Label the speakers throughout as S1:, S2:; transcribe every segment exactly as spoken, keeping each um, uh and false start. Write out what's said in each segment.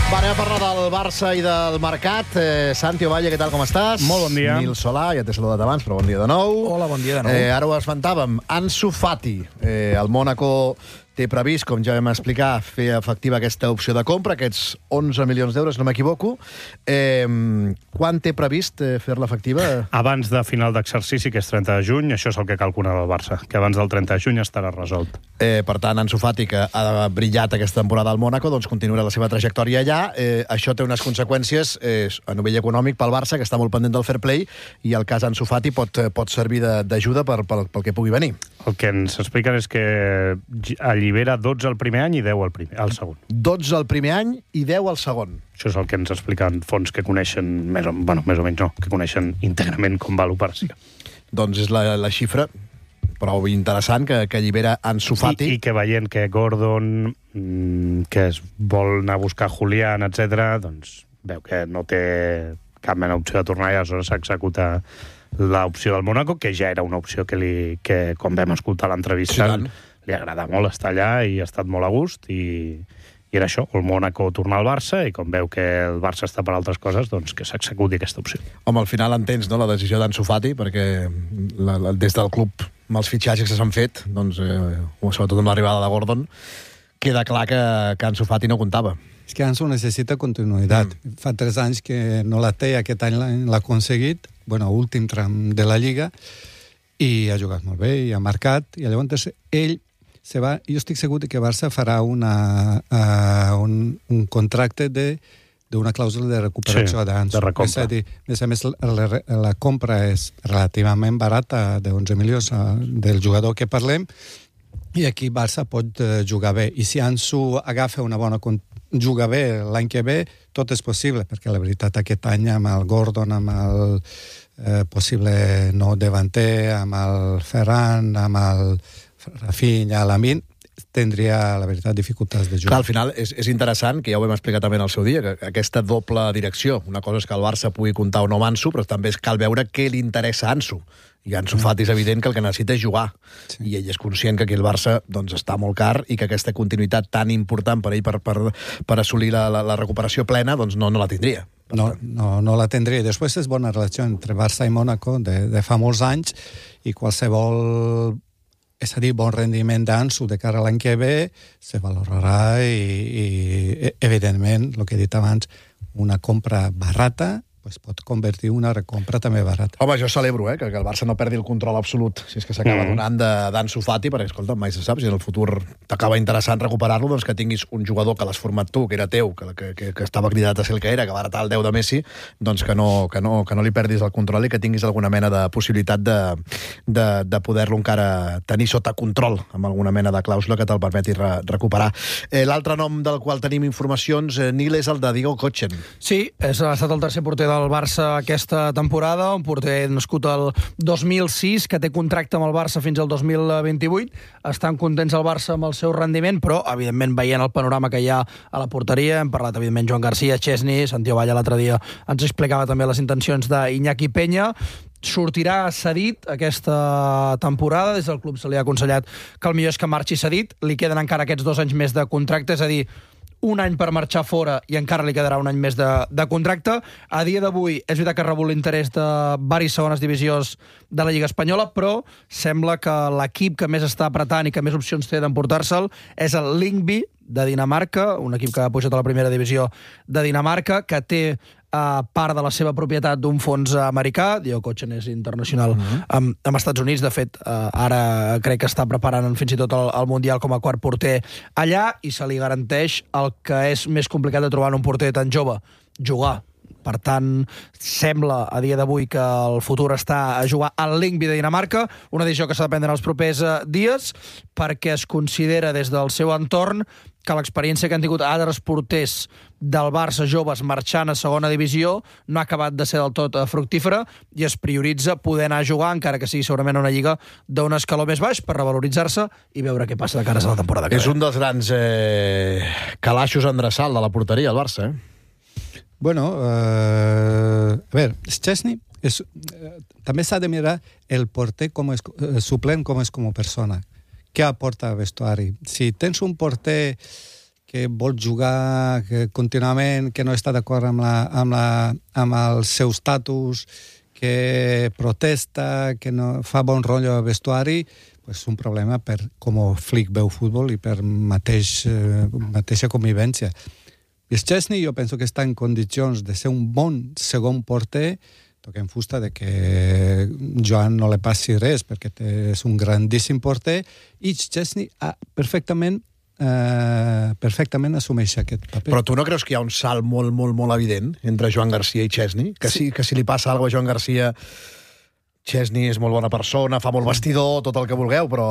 S1: Va, anem a parlar del Barça i del mercat. Eh, Santi Ovalle, què tal, com estàs?
S2: Molt bon dia.
S1: Nil Solà, ja t'he saludat abans, però bon dia de nou.
S3: Hola, bon dia de nou.
S1: Eh, ara ho esmentàvem. Ansu Fati, eh, el Mónaco té previst, com ja vam explicar, fer efectiva aquesta opció de compra, aquests onze milions d'euros, no m'equivoco. Eh, quan té previst eh, fer-la efectiva?
S2: Abans de final d'exercici, que és trenta de juny, això és el que calcula el Barça, que abans del trenta de juny estarà resolt.
S1: Eh, per tant, Ansu Fati, que ha brillat aquesta temporada al Mónaco, doncs continuarà la seva trajectòria allà. Eh, això té unes conseqüències eh, a nivell econòmic pel Barça, que està molt pendent del fair play, i el cas Ansu Fati pot, pot servir d'ajuda per, per, pel que pugui venir.
S2: El que ens expliquen és que allibera dotze el primer any i deu el, primer, el segon.
S1: dotze el primer any i deu el segon.
S2: Això és el que ens expliquen fons que coneixen, més o, bueno, més o menys no, que coneixen íntegrament com va l'operació.
S1: Doncs és la, la xifra prou interessant que, que allibera Ansu Fati.
S2: I, I que veient que Gordon, mmm, que es vol anar a buscar Julián, etcètera, doncs veu que no té cap mena d'opció de tornar i aleshores s'executa l'opció del Mónaco, que ja era una opció que, li, que com vam escoltar l'entrevista,
S1: Sí,
S2: li agrada molt estar allà i ha estat molt a gust, i, i era això, el Mónaco tornar al Barça, i com veu que el Barça està per altres coses, doncs que s'executi aquesta opció.
S1: Home, al final entens, no?, la decisió d'Ansu Fati, perquè la, la, des del club, amb els fitxatges que s'han fet, doncs, eh, sobretot amb l'arribada de Gordon, queda clar que, que Ansu Fati no comptava.
S3: És que Ansu necessita continuïtat. Mm. Fa tres anys que no la té, aquest any l'ha aconseguit, bueno, últim tram de la Lliga, i ha jugat molt bé, i ha marcat, i llavors ell se va, jo estic segur que Barça farà una, uh, un, un contracte de d'una clàusula de recuperació
S2: sí,
S3: d'Ansu.
S2: de recompra.
S3: És a dir, a més a més, la, la compra és relativament barata, d'onze milions del jugador que parlem, i aquí Barça pot uh, jugar bé. I si Ansu agafa una bona juga bé l'any que ve, tot és possible, perquè la veritat aquest any amb el Gordon, amb el eh, possible nou davanter, amb el Ferran, amb el Rafinha, l'Amin, tindria, la veritat, dificultats de jugar.
S1: Clar, al final és, és interessant, que ja ho vam explicar també en el seu dia, que aquesta doble direcció, una cosa és que el Barça pugui comptar o no amb Ansu, però també cal veure què li interessa a Ansu. I Ansu Fati és evident que el que necessita és jugar. Sí. I ell és conscient que aquí el Barça doncs, està molt car i que aquesta continuïtat tan important per ell per, per, per assolir la, la, la recuperació plena doncs no, no la tindria.
S3: No, no, no la tindria. Després és bona relació entre Barça i Mónaco de, de fa molts anys, i qualsevol, és a dir, bon rendiment d'Ansu de cara a l'any que ve se valorarà i, i evidentment, el que he dit abans, una compra barata pues pot convertir una recompra també barata.
S1: Home, jo celebro eh, que, que el Barça no perdi el control absolut, si és que s'acaba mm. donant d'Ansu Fati, perquè, escolta, mai se sap, si en el futur t'acaba interessant recuperar-lo, doncs que tinguis un jugador que l'has format tu, que era teu, que, que, que, que estava cridat a ser el que era, que va heretar el deu de Messi, doncs que no, que, no, que no li perdis el control i que tinguis alguna mena de possibilitat de, de, de poder-lo encara tenir sota control, amb alguna mena de clàusula que te'l permeti re, recuperar. Eh, L'altre nom del qual tenim informacions, eh, Nil, és el de Diego Kochen.
S4: Sí, és, ha estat el tercer porter del Barça aquesta temporada, un porter nascut el dos mil sis, que té contracte amb el Barça fins al dos mil vint-i-vuit. Estan contents el Barça amb el seu rendiment, però, evidentment, veient el panorama que hi ha a la porteria, hem parlat, evidentment, Joan Garcia, Chesney, Santi Ovalle l'altre dia ens explicava també les intencions d'Iñaki Peña. Sortirà cedit aquesta temporada, des del club se li ha aconsellat que el millor és que marxi cedit, li queden encara aquests dos anys més de contracte, és a dir, un any per marxar fora i encara li quedarà un any més de, de contracte. A dia d'avui és veritat que ha rebut l'interès de diverses segones divisions de la Lliga Espanyola, però sembla que l'equip que més està apretant i que més opcions té d'emportar-se'l és el Lyngby de Dinamarca, un equip que ha pujat a la primera divisió de Dinamarca, que té a part de la seva propietat d'un fons americà. Diego Kochen és internacional uh-huh. amb, amb Estats Units. De fet, eh, ara crec que està preparant fins i tot el, el Mundial com a quart porter allà, i se li garanteix el que és més complicat de trobar en un porter tan jove, jugar. Per tant, sembla a dia d'avui que el futur està a jugar al Lyngby de Dinamarca, una decisió que s'ha de prendre en els propers eh, dies, perquè es considera des del seu entorn que l'experiència que han tingut altres porters del Barça joves marxant a segona divisió no ha acabat de ser del tot fructífera, i es prioritza poder anar a jugar, encara que sigui segurament una lliga d'un escaló més baix, per revaloritzar-se i veure què passa de cara a la temporada que ve.
S1: És un dels grans eh, calaixos endreçal de la porteria, el Barça, eh?
S3: Bueno, uh, a veure, Szczesny és, uh, també s'ha de mirar el porter com és, uh, suplent com és com a persona. Què aporta al vestuari? Si tens un porter que vol jugar que contínuament, que no està d'acord amb, la, amb, la, amb el seu estatus, que protesta, que no fa bon rotllo al vestuari, pues és un problema per com Flick veu futbol i per mateix, eh, mateixa convivència. I Szczesny jo penso que està en condicions de ser un bon segon porter, toquem fusta de que Joan no li passi res, perquè és un grandíssim porter, i Szczesny ha perfectament Uh, perfectament assumeix aquest paper.
S1: Però tu no creus que hi ha un salt molt, molt, molt evident entre Joan Garcia i Szczesny? Que, sí. si, que si li passa alguna cosa a Joan Garcia, Szczesny és molt bona persona, fa molt vestidor, tot el que vulgueu, però...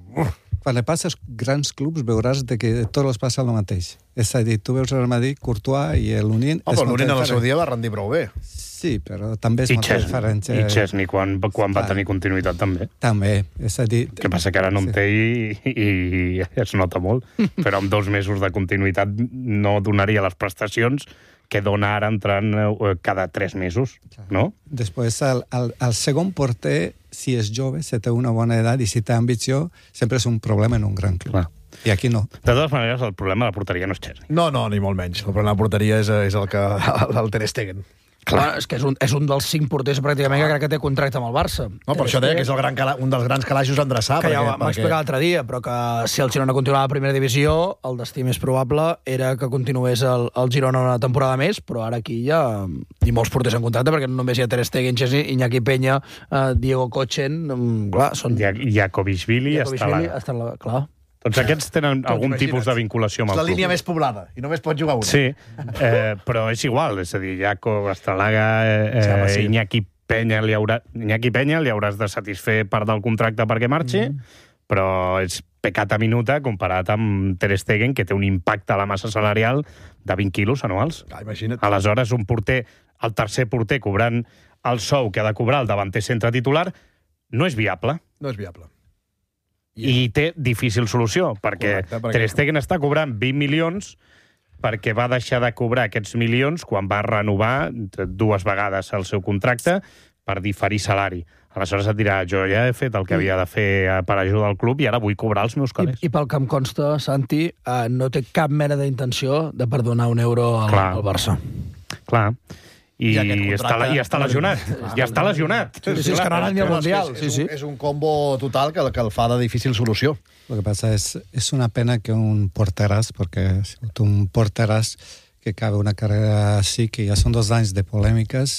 S3: Quan li passes grans clubs veuràs de que tot els passa el mateix. És a dir, tu veus el Madrid, Courtois i l'Union...
S1: Oh, però l'Union en el seu dia va rendir prou bé.
S3: Sí, però també és
S2: I
S3: molt
S2: Chesney,
S3: diferent.
S2: I Szczesny, quan, quan va tenir continuïtat, també.
S3: També, és a dir...
S2: Que passa que ara no en té i, i, i es nota molt, però amb dos mesos de continuïtat no donaria les prestacions que dona ara entrant cada tres mesos, no?
S3: Després, el, el, el segon porter, si és jove, si té una bona edat i si té ambició, sempre és un problema en un gran club.
S2: Clar.
S3: I aquí no.
S2: De totes maneres, el problema de la porteria no és Szczesny.
S1: No, no, ni molt menys. El problema de la porteria és, és el que el Ter Stegen.
S4: Clar, és que és un, és un dels cinc porters pràcticament que crec que té contracte amb el Barça.
S1: No, per això deia que és el gran cala, un dels grans calaixos a endreçar.
S4: Que
S1: perquè,
S4: ja ho vam
S1: perquè...
S4: explicar l'altre dia, però que si el Girona continuava a la primera divisió, el destí més probable era que continués el, el Girona una temporada més, però ara aquí hi ha i molts porters en contracte, perquè no només hi ha Ter Stegen, Szczesny, Iñaki Peña, eh, Diego Kochen, clar, són...
S2: Jakovishvili està la...
S4: Està la... Clar.
S2: Tots aquests tenen Tot algun imagina't. tipus de vinculació amb el
S1: club. És la
S2: club.
S1: línia més poblada, i només pot jugar una.
S2: Sí, eh, però és igual, és a dir, Jaco, Estalaga, eh, sí, sí. Iñaki Peña li haurà... Iñaki Peña li hauràs de satisfer part del contracte perquè marxi, mm. però és pecat a minuta comparat amb Ter Stegen, que té un impacte a la massa salarial de vint quilos anuals.
S1: Ah, imagina't.
S2: Aleshores, un porter, el tercer porter cobrant el sou que ha de cobrar el davanter centre titular, no és viable.
S1: No és viable.
S2: I, I té difícil solució, perquè,
S1: Correcte, perquè
S2: Ter Stegen està cobrant vint milions perquè va deixar de cobrar aquests milions quan va renovar dues vegades el seu contracte per diferir salari. Aleshores et dirà, jo ja he fet el que havia de fer per ajudar al club i ara vull cobrar els meus calés.
S4: I, i pel que em consta, Santi, eh, no té cap mena d'intenció de perdonar un euro al, al Barça.
S2: Clar. I,
S1: I,
S2: està, i està lesionat.
S1: Ah,
S2: ja està lesionat.
S4: Sí, sí, és que no ha anat ni al Mundial.
S1: És,
S4: sí,
S1: és,
S4: sí.
S1: un, és un combo total que, que el fa de difícil solució.
S3: Lo que pasa es, es una pena que un porteras, porque un porteras que acabe una carrera así, que ja són dos anys de polèmiques,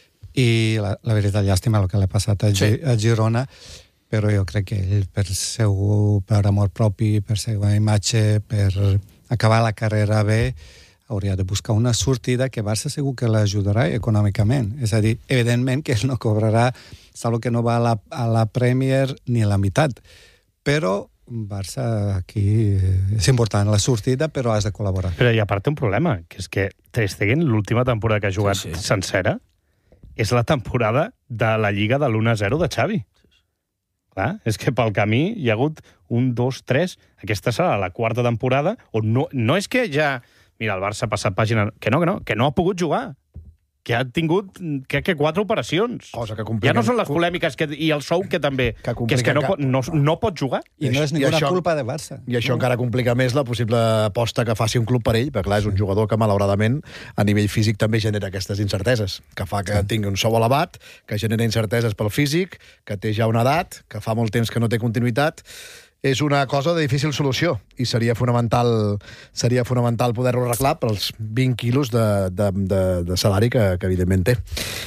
S3: i la, la veritat, llàstima el que l'ha passat a, sí. a Girona, però jo crec que ell, per seu per amor propi, per seva imatge, per acabar la carrera bé, hauria de buscar una sortida que Barça segur que l'ajudarà econòmicament. És a dir, evidentment que ell no cobrarà, salvo que no va a la, a la Premier ni a la meitat. Però Barça aquí és important la sortida, però has de col·laborar.
S2: Però i a part té un problema, que és que Ter Stegen, l'última temporada que ha jugat sí, sí. sencera, és la temporada de la Lliga de l'u a zero de Xavi. Clar, és que pel camí hi ha hagut un, dos, tres... Aquesta serà la quarta temporada on no, no és que ja... Mira, el Barça ha passat pàgina... Que no, que no, que no ha pogut jugar. Que ha tingut, crec que, quatre operacions.
S1: Cosa que compliquen...
S2: Ja no són les polèmiques que, i el sou que també... Que, que és que no, pot, no, no pot jugar.
S3: I no és ninguna
S1: això,
S3: culpa de Barça.
S1: I això
S3: no?
S1: encara complica més la possible aposta que faci un club per ell, perquè clar, és un jugador que, malauradament, a nivell físic també genera aquestes incerteses, que fa que sí. tingui un sou elevat, que genera incerteses pel físic, que té ja una edat, que fa molt temps que no té continuïtat. És una cosa de difícil solució i seria fonamental seria fonamental poder-ho arreglar pels vint quilos de, de, de, de salari que, que evidentment té.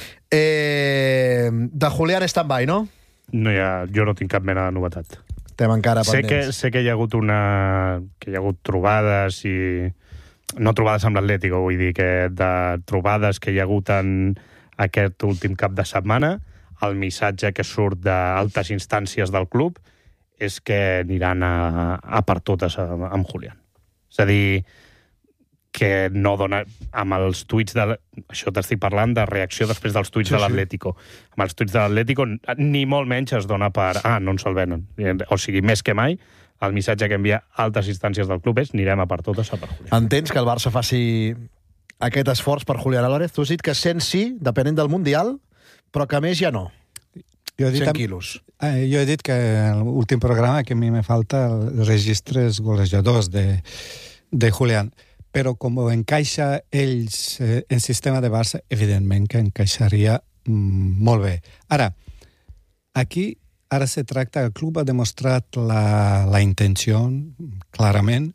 S1: Eh, de Julián stand-by, no?
S2: No hi ha, jo no tinc cap mena de novetat.
S1: Estem encara
S2: sé
S1: pendents.
S2: Que, sé que hi ha hagut una... que hi ha hagut trobades i... No trobades amb l'Atlético, vull dir que de trobades que hi ha hagut en aquest últim cap de setmana, el missatge que surt d'altes instàncies del club és que aniran a, a per totes amb Julián. És a dir, que no dona... Amb els tuits de... Això t'estic parlant de reacció després dels tuits sí, de l'Atlético. Sí. Amb els tuits de l'Atlético ni molt menys es dona per... Ah, no ens el venen. O sigui, més que mai, el missatge que envia altes instàncies del club és anirem a per totes a per Julián.
S1: Entens que el Barça faci aquest esforç per Julián Álvarez? Tu has dit que cent sí, depenent del Mundial, però que més ja no.
S3: Jo he dit,
S1: cent quilos.
S3: Eh, jo he dit que en l'últim programa que a mi me falta els registres golejadors de, de Julián. Però com encaixa ells eh, en sistema de Barça, evidentment que encaixaria mm, molt bé. Ara, aquí ara se tracta, el club ha demostrat la, la intenció, clarament,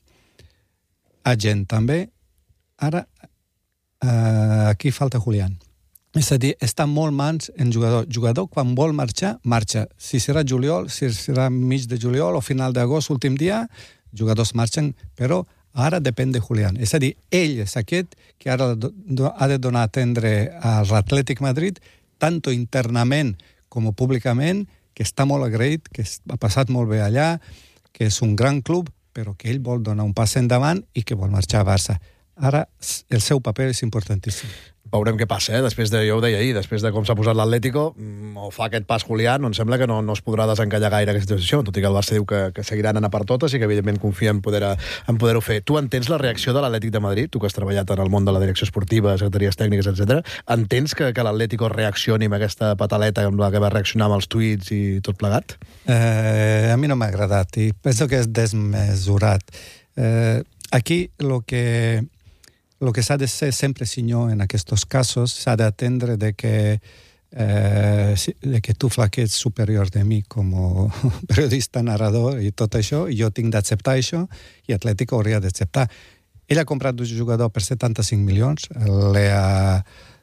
S3: a gent també. Ara, eh, aquí falta Julián. És a dir, està molt mans en jugador. Jugador, quan vol marxar, marxa. Si serà juliol, si serà mig de juliol o final d'agost, últim dia, jugadors marxen, però ara depèn de Julián. És a dir, ell és aquest que ara ha de donar a atendre a l'Atlètic Madrid, tant internament com públicament, que està molt agraït, que ha passat molt bé allà, que és un gran club, però que ell vol donar un pas endavant i que vol marxar a Barça. Ara, el seu paper és importantíssim.
S1: Veurem què passa, eh? Després de, jo ho deia ahir, després de com s'ha posat l'Atlético, o fa aquest pas Julián, no em sembla que no, no es podrà desencallar gaire aquesta situació, tot i que el Barça diu que, que seguiran anar per totes i que evidentment confia en poder-ho en poder fer. Tu entens la reacció de l'Atlètic de Madrid, tu que has treballat en el món de la direcció esportiva, secretaries tècniques, etcètera. Entens que, que l'Atlético reaccioni amb aquesta pataleta amb la que va reaccionar amb els tuits i tot plegat?
S3: Eh, a mi no m'ha agradat i penso que és desmesurat. Eh, aquí lo que... Lo que s'ha de ser sempre senyor en aquests casos, s'ha d'atendre de que, eh, de que tu flaques superior de mi com a periodista, narrador i tot això, i jo tinc d'acceptar això, i Atlético hauria d'acceptar. Ell ha comprat un jugador per setanta-cinc milions, l'ha...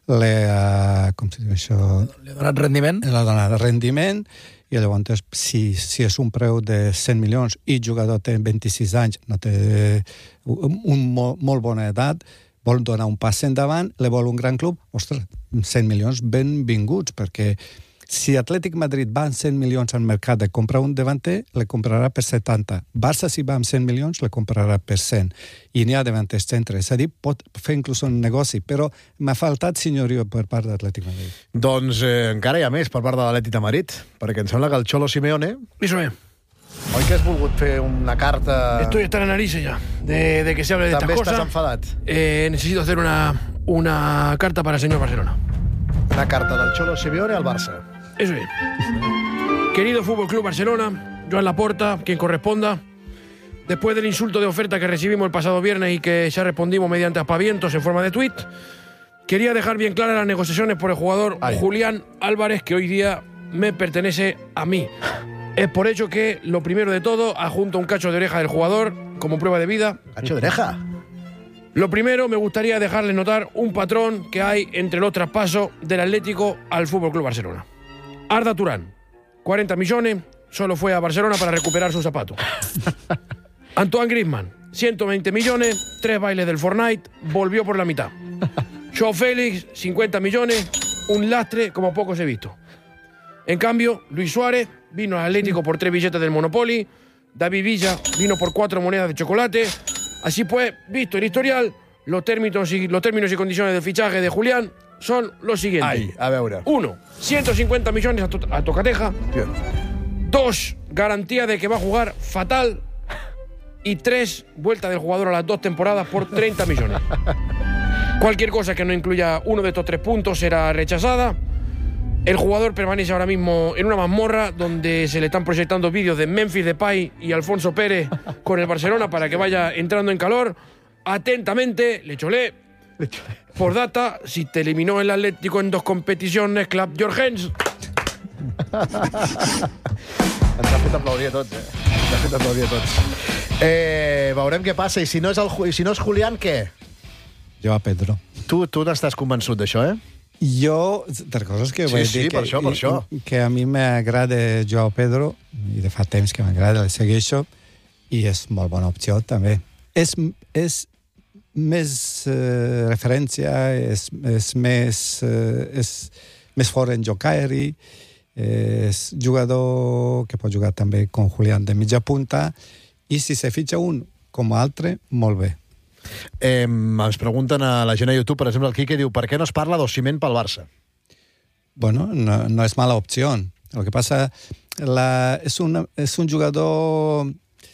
S3: l'ha com se diu això?
S4: Li ha donat rendiment?
S3: L'ha donat rendiment, i llavors, si, si és un preu de cent milions i el jugador té vint-i-sis anys, no té un, un molt, molt bona edat, vol donar un pas endavant, li vol un gran club, ostres, cent milions benvinguts, perquè si Atlètic Madrid va amb cent milions al mercat de comprar un davanter, le comprarà per setanta. Barça, si va amb cent milions, le comprarà per cent. I n'hi ha davanters centres. És a dir, pot fer inclús un negoci, però m'ha faltat senyorio per part d'Atlètic Madrid.
S1: Doncs eh, encara hi ha més per part de l'Atlètic de Madrid, perquè em sembla que el Cholo Simeone...
S5: Eso es.
S1: Oi que has volgut fer una carta...
S5: Estoy hasta la nariz ya, de, de que se hable de estas
S1: També
S5: cosas.
S1: estàs enfadat?
S5: Eh, necesito hacer una, una carta para el señor Barcelona.
S1: Una carta del Cholo Simeone al Barça.
S5: Eso es. Querido Fútbol Club Barcelona, Joan Laporta, quien corresponda, después del insulto de oferta que recibimos el pasado viernes y que ya respondimos mediante aspavientos en forma de tuit, quería dejar bien claras las negociaciones por el jugador
S1: Ay.
S5: Julián Álvarez, que hoy día me pertenece a mí. Es por ello que, lo primero de todo, adjunto un cacho de oreja del jugador como prueba de vida.
S1: Cacho de oreja.
S5: Lo primero, me gustaría dejarles notar un patrón que hay entre los traspasos del Atlético al F C Barcelona. Arda Turán, cuarenta millones, solo fue a Barcelona para recuperar su zapato. Antoine Griezmann, ciento veinte millones, tres bailes del Fortnite, volvió por la mitad. Joao Félix, cincuenta millones, un lastre como pocos he visto. En cambio, Luis Suárez vino al Atlético por tres billetes del Monopoly, David Villa vino por cuatro monedas de chocolate. Así pues, visto el historial, los términos y, los términos y condiciones del fichaje de Julián son los siguientes.
S1: Ai, a veure.
S5: Uno, ciento cincuenta millones a, to a Tocateja.
S1: Bien.
S5: Dos, garantía de que va a jugar fatal. Y tres, vuelta del jugador a las dos temporadas por treinta millones. Cualquier cosa que no incluya uno de estos tres puntos será rechazada. El jugador permanece ahora mismo en una mazmorra donde se le están proyectando vídeos de Memphis Depay y Alfonso Pérez con el Barcelona para que vaya entrando en calor. Atentamente, le cholé. Por data, si te eliminó el Atlético en dos competiciones, Club Jorgens.
S1: Ens ha fet aplaudir a tots, eh? Ens ha fet aplaudir a tots. Eh, veurem què passa. I si no és, el, i si no és Julián, què?
S3: Jo a Pedro.
S1: Tu, tu n'estàs convençut d'això, eh?
S3: Jo, de coses que
S1: Sí,
S3: vull
S1: sí,
S3: dir que,
S1: per això, per això.
S3: que a mi m'agrada Joao Pedro, i de fa temps que m'agrada, el segueixo, i és molt bona opció, també. És, és més eh, referència, és, és més eh, és més fort en joc aeri, és jugador que pot jugar també com Julián de mitja punta, i si se fitxa un com altre, molt bé.
S1: Eh, ens pregunten a la gent a YouTube, per exemple, el Quique diu per què no es parla d'Osimhen pel Barça?
S3: Bueno, no, no és mala opció. Lo que passa, la, és, una, és un jugador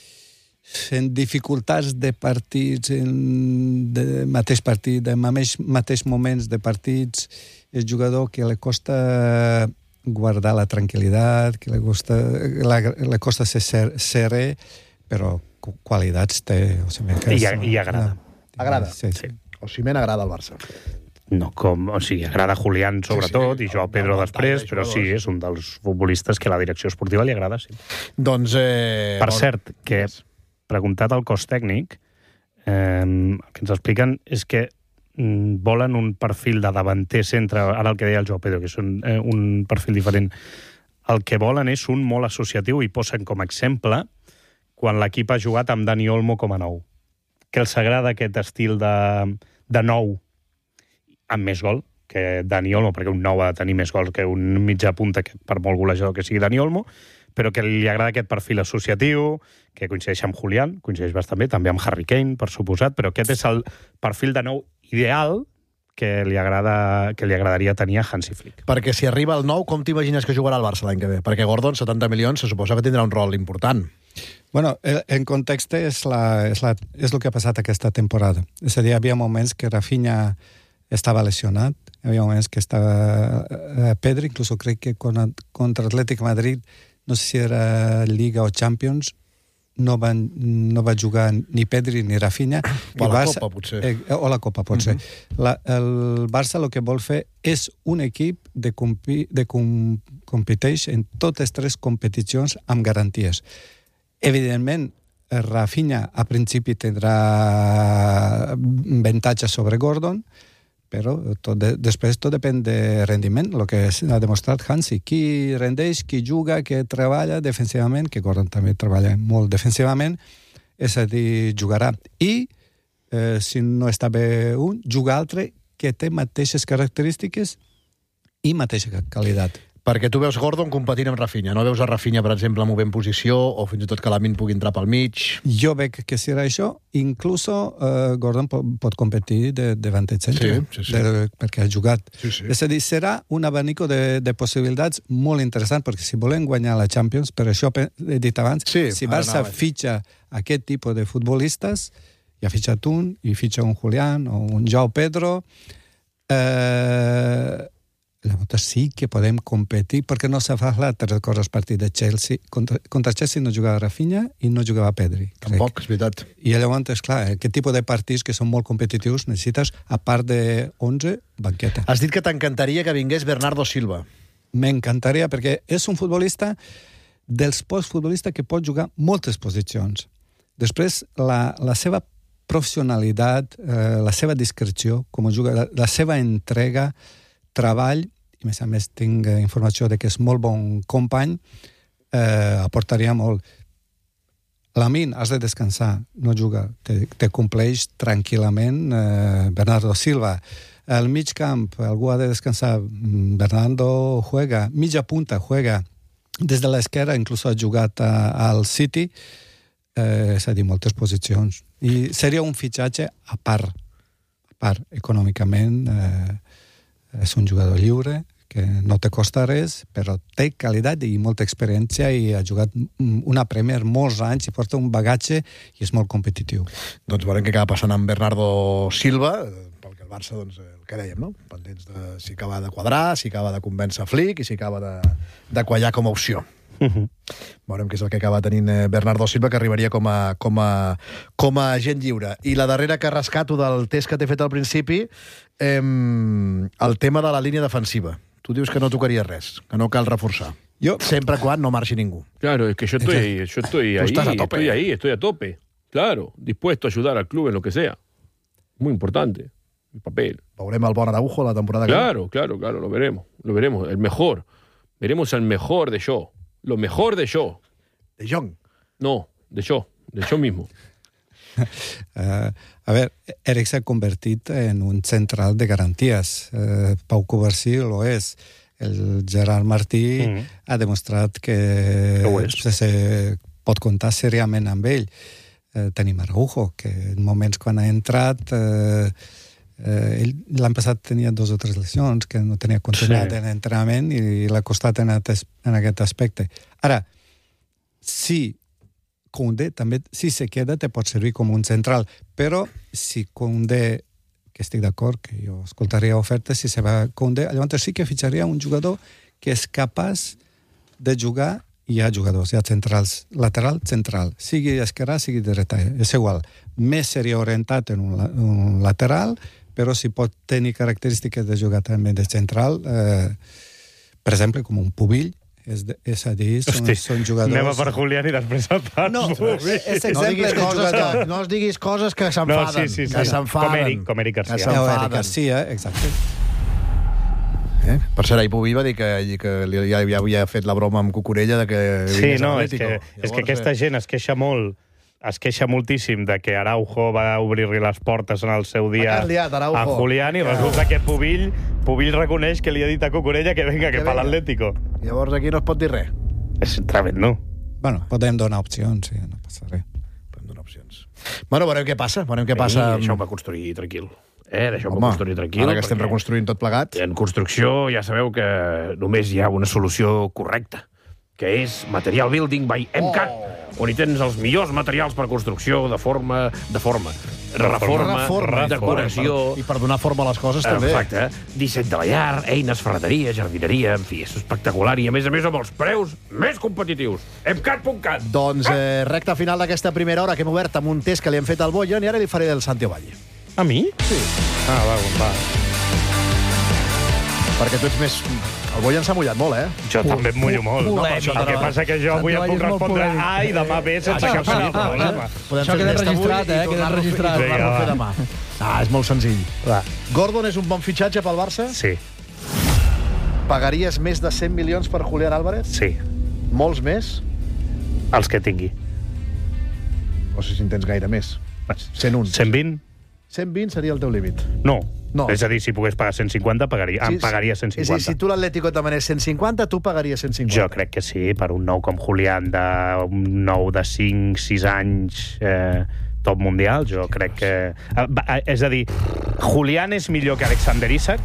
S3: en dificultats de partits, en de mateix partit, en mateix, mateix moments de partits, és jugador que li costa guardar la tranquil·litat, que li costa, la, li costa ser serè, però qualitats té. O sigui, que
S2: I,
S3: és,
S2: I agrada.
S1: Agrada?
S3: Sí, sí.
S1: Osimhen agrada al Barça.
S2: No, com, o sigui, agrada Julián sobretot,
S1: Sí, sí,
S2: i Joao Pedro
S1: el
S2: després,
S1: ventall de
S2: però sí,
S1: jugadors.
S2: és un dels futbolistes que a la direcció esportiva li agrada, sí.
S1: Doncs... Eh,
S2: Per
S1: bon-
S2: cert, que preguntat al cos tècnic, eh, el que ens expliquen és que mm, volen un perfil de davanter centre, ara el que deia el Joao Pedro, que és un, eh, un perfil diferent. El que volen és un molt associatiu i posen com a exemple quan l'equip ha jugat amb Dani Olmo com a nou. Que els agrada aquest estil de, de nou amb més gol que Dani Olmo, perquè un nou ha de tenir més gols que un mitjà punta, que per molt golejador que sigui Dani Olmo, però que li agrada aquest perfil associatiu, que coincideix amb Julián, coincideix bastant bé, també amb Harry Kane, per suposat, però aquest és el perfil de nou ideal que li agrada que li agradaria tenir a Hansi Flick.
S1: Perquè si arriba el nou, com t'imagines que jugarà el Barça l'any que ve? Perquè Gordon, setanta milions, se suposa que tindrà un rol important.
S3: Bueno, el- en context és, la, és, la, és el que ha passat aquesta temporada. És a dir, hi havia moments que Rafinha estava lesionat, hi havia moments que estava eh, Pedri, inclús crec que contra, contra Atlètic Madrid, no sé si era Liga o Champions, no, van, no va jugar ni Pedri ni Rafinha.
S1: O
S3: I
S1: la Copa, potser.
S3: Eh, o la Copa, pot ser. Uh-huh. La, el Barça el que vol fer és un equip de, compi, de com, competeix en totes tres competicions amb garanties. Evidentment, Rafinha a principi tindrà avantatge sobre Gordon, però tot de, després tot depèn de rendiment, el que ha demostrat Hansi. Qui rendeix, qui juga, qui treballa defensivament, que Gordon també treballa molt defensivament, és a dir, jugarà. I, eh, si no està bé un, juga altre que té mateixes característiques i mateixa qualitat.
S1: Perquè tu veus Gordon competint amb Rafinha. No veus a Rafinha, per exemple, movent posició o fins i tot que Lamine pugui entrar pel mig.
S3: Jo veig que serà això. Inclús eh, Gordon pot, pot competir de, davant del centre,
S1: Sí, sí, sí.
S3: De, perquè ha jugat.
S1: Sí, sí.
S3: És a dir, serà un abanico de, de possibilitats molt interessant, perquè si volem guanyar la Champions, per això he dit abans,
S1: Sí,
S3: si
S1: ara
S3: Barça
S1: anava.
S3: fitxa aquest tipus de futbolistes, i ha fitxat un, i fitxa un Julián o un Joao Pedro, eh, llavors sí que podem competir, perquè no s'ha parlat, te recordes el partit de Chelsea, contra, contra Chelsea no jugava Rafinha i no jugava Pedri. crec.
S1: Tampoc, és veritat.
S3: I llavors, esclar, aquest tipus de partits que són molt competitius necessites, a part de onze, banqueta.
S1: Has dit que t'encantaria que vingués Bernardo Silva.
S3: M'encantaria, perquè és un futbolista dels pocs futbolistes que pot jugar moltes posicions. Després, la, la seva professionalitat, eh, la seva discreció, com juga, la, la seva entrega, treball, i a més a més tinc informació de que és molt bon company, eh, aportaria molt. Lamine, has de descansar, no juga, te, te compleix tranquil·lament eh, Bernardo Silva. Al mig camp, algú ha de descansar, Bernardo juega, mitja punta juega, des de l'esquerra inclús ha jugat a, al City, eh, és a dir, moltes posicions. I seria un fitxatge a part, a part, econòmicament, eh, és un jugador lliure, que no te costa res, però té qualitat i molta experiència i ha jugat una Premier molts anys i porta un bagatge i és molt competitiu.
S1: Doncs veurem què acaba passant amb Bernardo Silva, pel que el Barça, doncs, el que dèiem, no? Pendents de si acaba de quadrar, si acaba de convèncer Flick i si acaba de, de quallar com a opció.
S2: Uh-huh.
S1: Veurem què és el que acaba tenint Bernardo Silva, que arribaria com a, com a, com a agent lliure. I la darrera que rescato del test que t'he fet al principi, eh, el tema de la línia defensiva. Tu dius que no tocaria res, que no cal reforçar.
S3: Jo,
S1: Sempre quan no marxi ningú.
S5: Claro, es que yo estoy ahí, yo estoy
S1: Tú
S5: ahí,
S1: estás a tope.
S5: estoy ahí, estoy a tope. Claro, dispuesto a ayudar al club en lo que sea. Muy importante, el papel.
S1: Veurem el bon Araujo la temporada que
S5: Claro, claro, claro, lo veremos, lo veremos, el mejor. Veremos al mejor de yo, lo mejor de yo.
S1: ve. De Jong.
S5: No, de yo, de yo mismo.
S3: Uh, a veure, Eric s'ha convertit en un central de garanties. Uh, Pau Covarsí lo és. El Gerard Martí
S2: Mm.
S3: ha demostrat que
S2: Que ho és.
S3: se, se pot comptar seriament amb ell. Uh, tenim Araujo, que en moments quan ha entrat... Uh, uh, ell l'any passat tenia dos o tres lesions, que no tenia continuïtat
S2: Sí.
S3: en l'entrenament i l'ha costat en, aquest- en aquest aspecte. Ara, si Koundé també, si se queda, te pot servir com un central, però si Koundé, que estic d'acord, que jo escoltaria ofertes, si se va Koundé, llavors sí que fitxaria un jugador que és capaç de jugar hi ha jugadors, hi ha centrals, lateral, central, sigui esquerrà, sigui dreta, és igual. Més seria orientat en un, un lateral, però si pot tenir característiques de jugar també de central, eh, per exemple, com un Pubill, és, de, és a dir, són,
S2: Hosti,
S3: són jugadors...
S2: anem a per Julián i després el pas.
S3: No, és
S1: No
S3: exemple
S1: diguis,
S3: de
S1: coses
S3: jugador.
S1: que, no es diguis coses que s'enfaden.
S2: No, sí, sí, sí.
S1: Que s'enfaden.
S2: Com Eric, com Eric Garcia.
S1: Que
S3: Ja,
S1: s'enfaden.
S3: Eric Garcia, exacte.
S1: Eh? Per cert, ahir Pubill va dir que, que ja, ja havia fet la broma amb Cucurella de que...
S2: Sí,
S1: vingués a
S2: no, és
S1: l'Atlético.
S2: que,
S1: Llavors,
S2: és que aquesta
S1: eh,
S2: gent es queixa molt, es queixa moltíssim de que Araujo va obrir-li les portes en el seu dia
S1: La que has liat, Araujo.
S2: a Julián, i resulta que Pubill, Pubill reconeix que li ha dit a Cucurella que venga, que,
S1: Que
S2: pa
S1: venga.
S2: l'Atlético.
S1: Llavors aquí no es pot dir res.
S2: És tremendo.
S3: Bueno, podem donar opcions, sí, no passa res.
S1: Podem donar opcions. Bueno, veurem què passa. Veurem què passa.
S5: I deixeu-me construir tranquil. Eh, deixeu-me
S1: Home,
S5: construir tranquil.
S1: ara que estem
S5: perquè
S1: reconstruint tot plegat.
S5: En construcció ja sabeu que només hi ha una solució correcta, que és Material Building by M C A T,
S1: Oh.
S5: on hi tens els millors materials per construcció de forma, de forma, reforma,
S1: Reforma,
S5: decoració...
S1: I per donar forma a les coses, també.
S5: Exacte. Disseny de la llar, eines, ferreteria, jardineria, en fi, és espectacular i, a més a més, amb els preus més competitius. M C A T punt cat.
S1: Doncs eh, recta final d'aquesta primera hora que hem obert amb un test que li han fet al Boyan i ara li faré el Santi Ovalle.
S2: A mi?
S1: Sí.
S2: Ah, va, va.
S1: Perquè tu ets més... El Boyan s'ha mullat molt, eh?
S2: Jo també em mullo molt.
S4: polèmic.
S2: No, per això, el que passa que jo avui et puc
S4: Santi Vall és molt
S2: respondre
S4: polèmic.
S2: A i demà B sense cap
S4: ah,
S2: problema.
S1: Podem
S4: Això
S1: fer
S4: queda
S1: el test avui
S4: registrat,
S1: i
S4: eh, queda
S1: tornar-lo a fer-
S4: registrat.
S1: i tornar-lo a fer
S2: Vinga,
S1: demà. Ah, és molt senzill.
S2: Va.
S1: Gordon és un bon fitxatge pel Barça?
S2: Sí,
S1: Pagaries més de cent milions per Julián Álvarez?
S2: sí.
S1: Molts més?
S2: Els que tingui.
S1: No sé si en tens gaire més. cent un.
S2: cent vint?
S1: cent vint seria el teu límit.
S2: No.
S1: No.
S2: És a dir, si pogués pagar cent cinquanta, pagaria, em pagaria cent
S1: És a dir, si
S2: cinquanta.
S1: tu l'Atlético et demanés cent cinquanta, tu pagaries cent cinquanta.
S2: Jo crec que sí, per un nou com Julián, de, un nou de cinc sis anys, eh, top mundial, jo crec que... Eh, va, eh, és a dir, Julián és millor que Alexander Isak?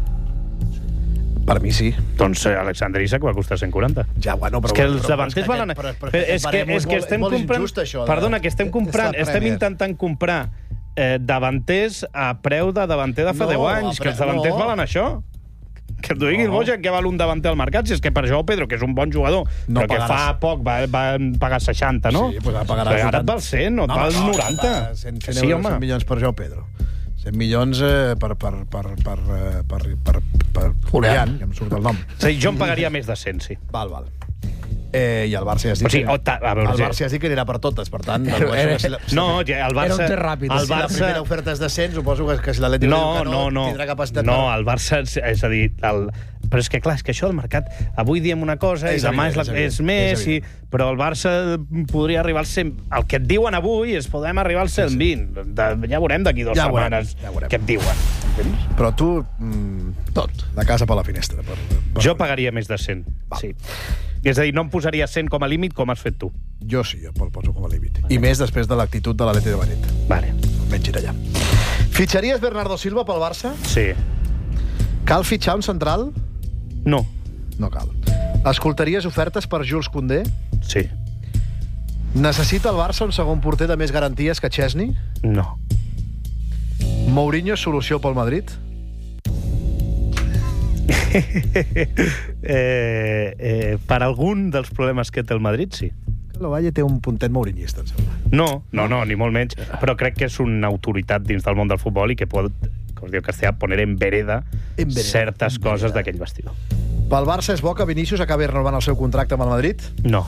S1: Per mi sí.
S2: Doncs eh, Alexander Isak va costar cent quaranta.
S1: Ja, bueno, però...
S2: És que els
S1: però-
S2: davanters
S1: però
S2: valen...
S1: aquest- però- però
S2: Però
S1: aquest
S2: és que,
S1: baremo
S2: és que
S1: molt-
S2: estem
S1: molt
S2: comprant...
S1: injust, això, de-
S2: Perdona, que estem
S1: és
S2: comprant...
S1: la
S2: Estem
S1: Premier.
S2: intentant comprar eh, davanters a preu de davanter de fa
S1: No,
S2: deu anys,
S1: a
S2: que els
S1: pre-
S2: davanters
S1: no.
S2: valen això. Que t'ho digui el
S1: No.
S2: Bojan, que val un davanter al mercat, si és que per Joao Pedro, que és un bon jugador,
S1: No
S2: però que
S1: pagaràs.
S2: fa poc va, va pagar seixanta, no?
S1: Sí, doncs ara pagaràs
S2: Però ara
S1: vuitanta.
S2: et val cent, no et val
S1: no,
S2: noranta.
S1: no, cent, cent,
S2: Sí,
S1: euros,
S2: home.
S1: cent milions per Joao Pedro. cent milions eh, per, per, per, per, eh, per, per, per Julián, que em surt el nom.
S2: És a dir, jo em pagaria més de cent, sí.
S1: Val, val. Eh, I el Barça ja has dit,
S2: O sigui,
S1: que,
S2: o ta- a veure,
S1: el
S2: sí.
S1: Barça ja has dit que anirà per totes, per tant... el Barça,
S4: Era-
S1: si la, si,
S2: No, ja, el Barça...
S4: Era un té ràpid.
S2: El
S1: si la
S2: Barça...
S1: primera oferta és de cent, suposo que, que si l'Atlètic
S2: No,
S1: diu que
S2: no, no.
S1: tindrà capacitat...
S2: No,
S1: per...
S2: el Barça, és a dir, el... però és que clar, és que això del mercat, avui diem una cosa
S1: És
S2: i demà
S1: evident,
S2: és, la...
S1: és evident,
S2: és més,
S1: és
S2: i...
S1: evident.
S2: però el Barça podria arribar al cent... El que et diuen avui és podem arribar al cent vint. De... Ja veurem d'aquí dues
S1: Ja veurem,
S2: setmanes
S1: ja veurem.
S2: què et diuen. Entens?
S1: Però tu, mm, tot, de casa per la finestra. Per, per...
S2: Jo pagaria més de cent, sí. És a dir, no em posaria cent com a límit com has fet tu.
S1: Jo sí, jo el poso com a límit. I més després de l'actitud de l'Atlètic de Madrid.
S2: Vale.
S1: Almenys era allà. Fitxaries Bernardo Silva pel Barça?
S2: Sí.
S1: Cal fitxar un central?
S2: No.
S1: No cal. Escoltaries ofertes per Jules Koundé?
S2: Sí.
S1: Necessita el Barça un segon porter de més garanties que Chesney?
S2: No.
S1: Mourinho és solució pel Madrid?
S2: eh, eh, per algun dels problemes que té el Madrid, sí.
S1: La Valle té un puntet mourinhista, em sembla.
S2: No, no, no, ni molt menys, però crec que és una autoritat dins del món del futbol i que pot, com es diu en castellà, poner en vereda,
S1: En vereda,
S2: certes
S1: en
S2: coses
S1: vereda.
S2: d'aquell vestidor.
S1: Pel Barça és bo que Vinícius acabi renovant el seu contracte amb el Madrid?
S2: No.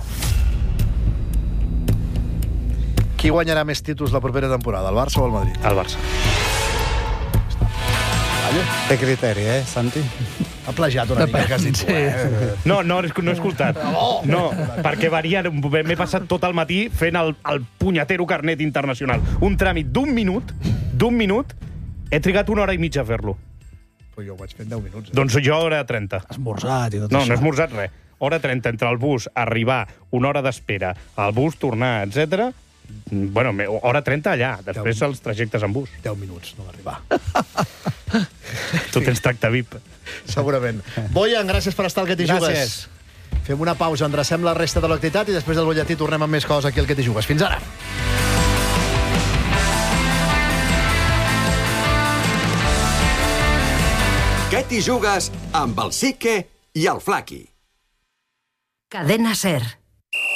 S1: Qui guanyarà més títols la propera temporada, el Barça o el Madrid?
S2: El Barça.
S3: Té criteri, eh, Santi?
S1: Ha plagiat una mica que has dit tu, eh?
S2: No, no, no he escoltat. No, perquè varien, m'he passat tot el matí fent el, el punyetero carnet internacional. Un tràmit d'un minut, d'un minut, he trigat una hora i mitja a fer-lo.
S1: Però jo ho vaig fer en deu minuts. Eh?
S2: Doncs jo hora trenta.
S4: Esmorzat i tot
S2: No,
S4: això.
S2: no he esmorzat res. Hora trenta entre el bus, arribar, una hora d'espera, el bus, tornar, etcètera. Bueno, me- hora trenta allà, després els trajectes en bus.
S1: deu minuts, no va arribar.
S2: Tu tens tracte V I P.
S1: Segurament. Boyan, gràcies per estar al Que t'hi jugues.
S3: Gràcies.
S1: Fem una pausa, endrecem la resta de l'activitat i després del butlletí tornem amb més coses aquí al Que t'hi jugues. Fins ara.
S6: Que t'hi jugues amb el Sique i el Flaqui.
S7: Cadena Ser.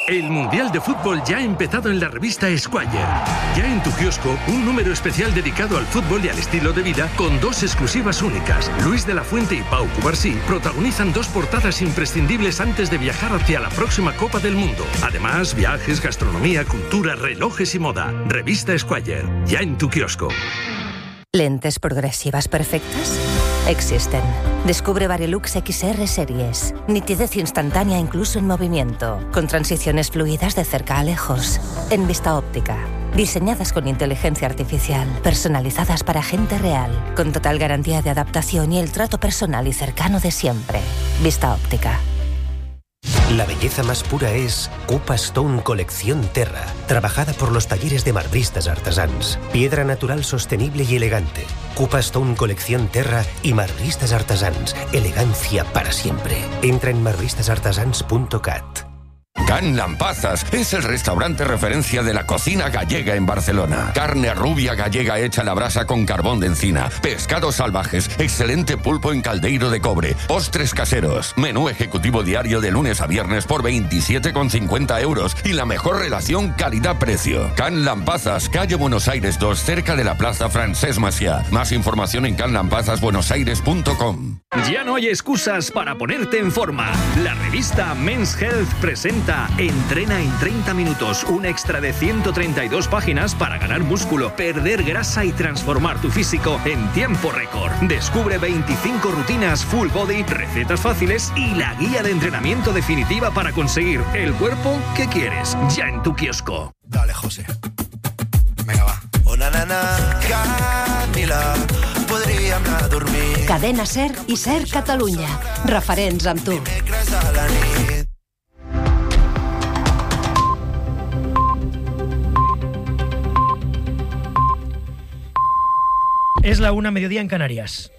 S6: El Mundial de Fútbol ya ha empezado en la revista Squire. Ya en tu kiosco, un número especial dedicado al fútbol y al estilo de vida con dos exclusivas únicas. Luis de la Fuente y Pau Cubarsí protagonizan dos portadas imprescindibles antes de viajar hacia la próxima Copa del Mundo. Además, viajes, gastronomía, cultura, relojes y moda. Revista Squire, ya en tu kiosco.
S7: ¿Lentes progresivas perfectas? Existen. Descubre Varilux X R Series. Nitidez instantánea incluso en movimiento. Con transiciones fluidas de cerca a lejos. En Vista Óptica. Diseñadas con inteligencia artificial. Personalizadas para gente real. Con total garantía de adaptación y el trato personal y cercano de siempre. Vista Óptica.
S8: La belleza más pura es Cupa Stone Colección Terra, trabajada por los talleres de marbristas artesans. Piedra natural sostenible y elegante. Cupa Stone Colección Terra y marbristas artesans. Elegancia para siempre. Entra en marbristas artesans punto cat.
S9: Can Lampazas es el restaurante referencia de la cocina gallega en Barcelona. Carne rubia gallega hecha a la brasa con carbón de encina, pescados salvajes, excelente pulpo en caldeiro de cobre, postres caseros, menú ejecutivo diario de lunes a viernes por veintisiete con cincuenta euros y la mejor relación calidad-precio. Can Lampazas, calle Buenos Aires dos, cerca de la Plaza Francesc Macià. Más información en can lampazas buenos aires punto com.
S6: Ya no hay excusas para ponerte en forma. La revista Men's Health presenta Entrena en treinta minutos, un extra de ciento treinta y dos páginas para ganar músculo, perder grasa y transformar tu físico en tiempo récord. Descubre veinticinco rutinas full body, recetas fáciles y la guía de entrenamiento definitiva para conseguir el cuerpo que quieres. Ya en tu kiosco.
S10: Dale, José. Venga, va. Una nana, Camila, podríem anar a dormir.
S11: Cadena Ser i Ser Catalunya. Referents amb tu.
S10: Dimecres a la nit.
S12: Es la una, mediodía en Canarias.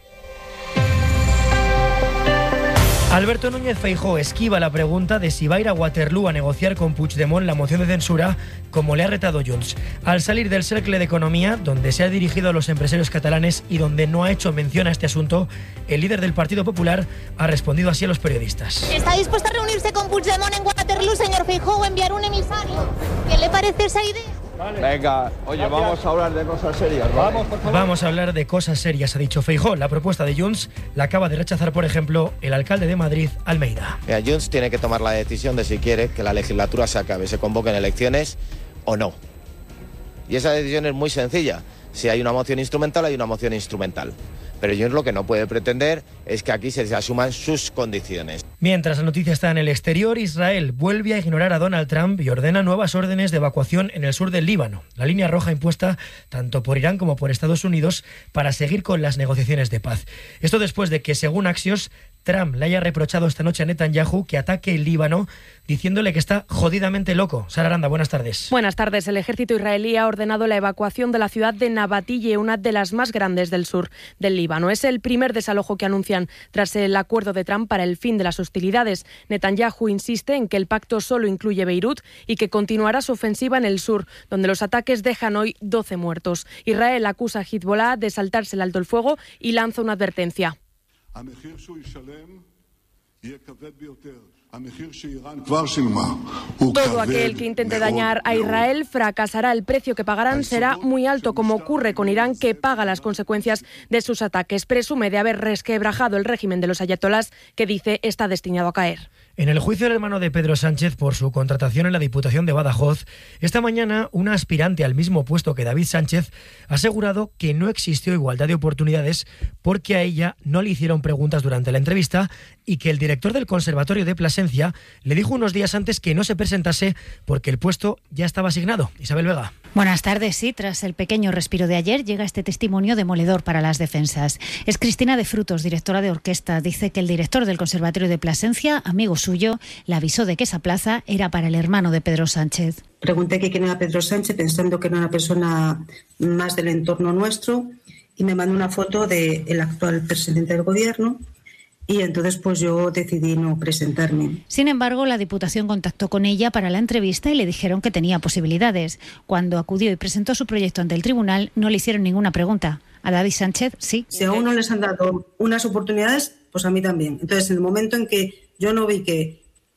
S12: Alberto Núñez Feijóo esquiva la pregunta de si va a ir a Waterloo a negociar con Puigdemont la moción de censura, como le ha retado Junts. Al salir del Cercle de Economía, donde se ha dirigido a los empresarios catalanes y donde no ha hecho mención a este asunto, el líder del Partido Popular ha respondido así a los periodistas.
S13: ¿Está dispuesto a reunirse con Puigdemont en Waterloo, señor Feijóo, o enviar un emisario? ¿Qué le parece esa idea?
S14: Vale. Venga, oye, gracias. Vamos a hablar de cosas serias, ¿vale? Vamos, por favor.
S12: Vamos a hablar de cosas serias, ha dicho Feijóo. La propuesta de Junts la acaba de rechazar, por ejemplo, el alcalde de Madrid, Almeida.
S15: Mira, Junts tiene que tomar la decisión de si quiere que la legislatura se acabe, se convoquen elecciones o no. Y esa decisión es muy sencilla. Si hay una moción instrumental, hay una moción instrumental. Pero Junts lo que no puede pretender es que aquí se asuman sus condiciones.
S12: Mientras la noticia está en el exterior, Israel vuelve a ignorar a Donald Trump y ordena nuevas órdenes de evacuación en el sur del Líbano, la línea roja impuesta tanto por Irán como por Estados Unidos para seguir con las negociaciones de paz. Esto después de que, según Axios, Trump le haya reprochado esta noche a Netanyahu que ataque el Líbano, diciéndole que está jodidamente loco. Sara Aranda, buenas tardes.
S16: Buenas tardes. El ejército israelí ha ordenado la evacuación de la ciudad de Nabatille, una de las más grandes del sur del Líbano. Es el primer desalojo que anuncian tras el acuerdo de Trump para el fin de las hostilidades. Netanyahu insiste en que el pacto solo incluye Beirut y que continuará su ofensiva en el sur, donde los ataques dejan hoy doce muertos. Israel acusa a Hezbollah de saltarse el alto el fuego y lanza una advertencia. Todo aquel que intente dañar a Israel fracasará. El precio que pagarán será muy alto, como ocurre con Irán, que paga las consecuencias de sus ataques. Presume de haber resquebrajado el régimen de los ayatolás, que dice está destinado a caer.
S12: En el juicio del hermano de Pedro Sánchez por su contratación en la Diputación de Badajoz, esta mañana una aspirante al mismo puesto que David Sánchez ha asegurado que no existió igualdad de oportunidades porque a ella no le hicieron preguntas durante la entrevista y que el director del Conservatorio de Plasencia le dijo unos días antes que no se presentase porque el puesto ya estaba asignado. Isabel Vega.
S17: Buenas tardes. Sí, tras el pequeño respiro de ayer llega este testimonio demoledor para las defensas. Es Cristina de Frutos, directora de orquesta. Dice que el director del Conservatorio de Plasencia, amigo suyo, le avisó de que esa plaza era para el hermano de Pedro Sánchez.
S18: Pregunté que quién era Pedro Sánchez, pensando que era una persona más del entorno nuestro, y me mandó una foto del actual presidente del gobierno. Y entonces pues yo decidí no presentarme.
S17: Sin embargo, la Diputación contactó con ella para la entrevista y le dijeron que tenía posibilidades. Cuando acudió y presentó su proyecto ante el tribunal, no le hicieron ninguna pregunta. A David Sánchez, sí.
S18: Si a uno les han dado unas oportunidades, pues a mí también. Entonces, en el momento en que yo no vi que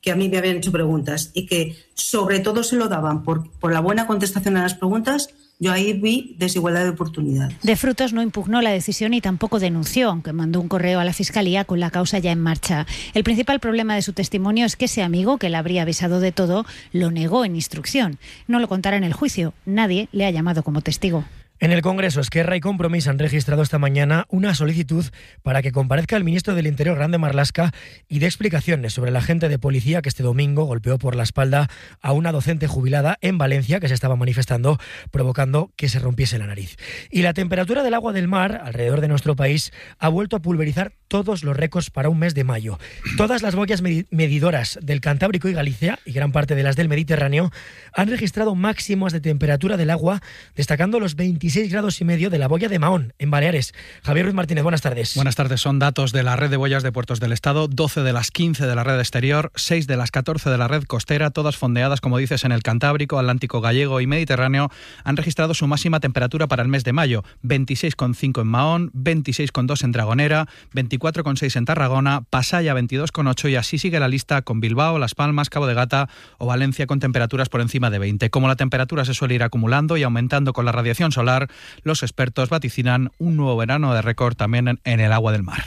S18: que a mí me habían hecho preguntas y que sobre todo se lo daban por, por la buena contestación a las preguntas, yo ahí vi desigualdad de oportunidades.
S17: De Frutos no impugnó la decisión y tampoco denunció, aunque mandó un correo a la Fiscalía con la causa ya en marcha. El principal problema de su testimonio es que ese amigo, que le habría avisado de todo, lo negó en instrucción. No lo contará en el juicio. Nadie le ha llamado como testigo.
S12: En el Congreso, Esquerra y Compromís han registrado esta mañana una solicitud para que comparezca el ministro del Interior, Grande Marlaska, y dé explicaciones sobre el agente de policía que este domingo golpeó por la espalda a una docente jubilada en Valencia que se estaba manifestando, provocando que se rompiese la nariz. Y la temperatura del agua del mar alrededor de nuestro país ha vuelto a pulverizar todos los récords para un mes de mayo. Todas las boyas medidoras del Cantábrico y Galicia, y gran parte de las del Mediterráneo, han registrado máximos de temperatura del agua, destacando los veintiséis grados y medio de la boya de Mahón, en Baleares. Javier Ruiz Martínez, buenas tardes.
S19: Buenas tardes. Son datos de la red de boyas de puertos del Estado, doce de las quince de la red exterior, seis de las catorce de la red costera, todas fondeadas, como dices, en el Cantábrico, Atlántico Gallego y Mediterráneo, han registrado su máxima temperatura para el mes de mayo, veintiséis coma cinco en Mahón, veintiséis coma dos en Dragonera, veinticuatro coma seis en Tarragona, Pasaya veintidós coma ocho y así sigue la lista con Bilbao, Las Palmas, Cabo de Gata o Valencia con temperaturas por encima de veinte. Como la temperatura se suele ir acumulando y aumentando con la radiación solar, los expertos vaticinan un nuevo verano de récord también en, en el agua del mar.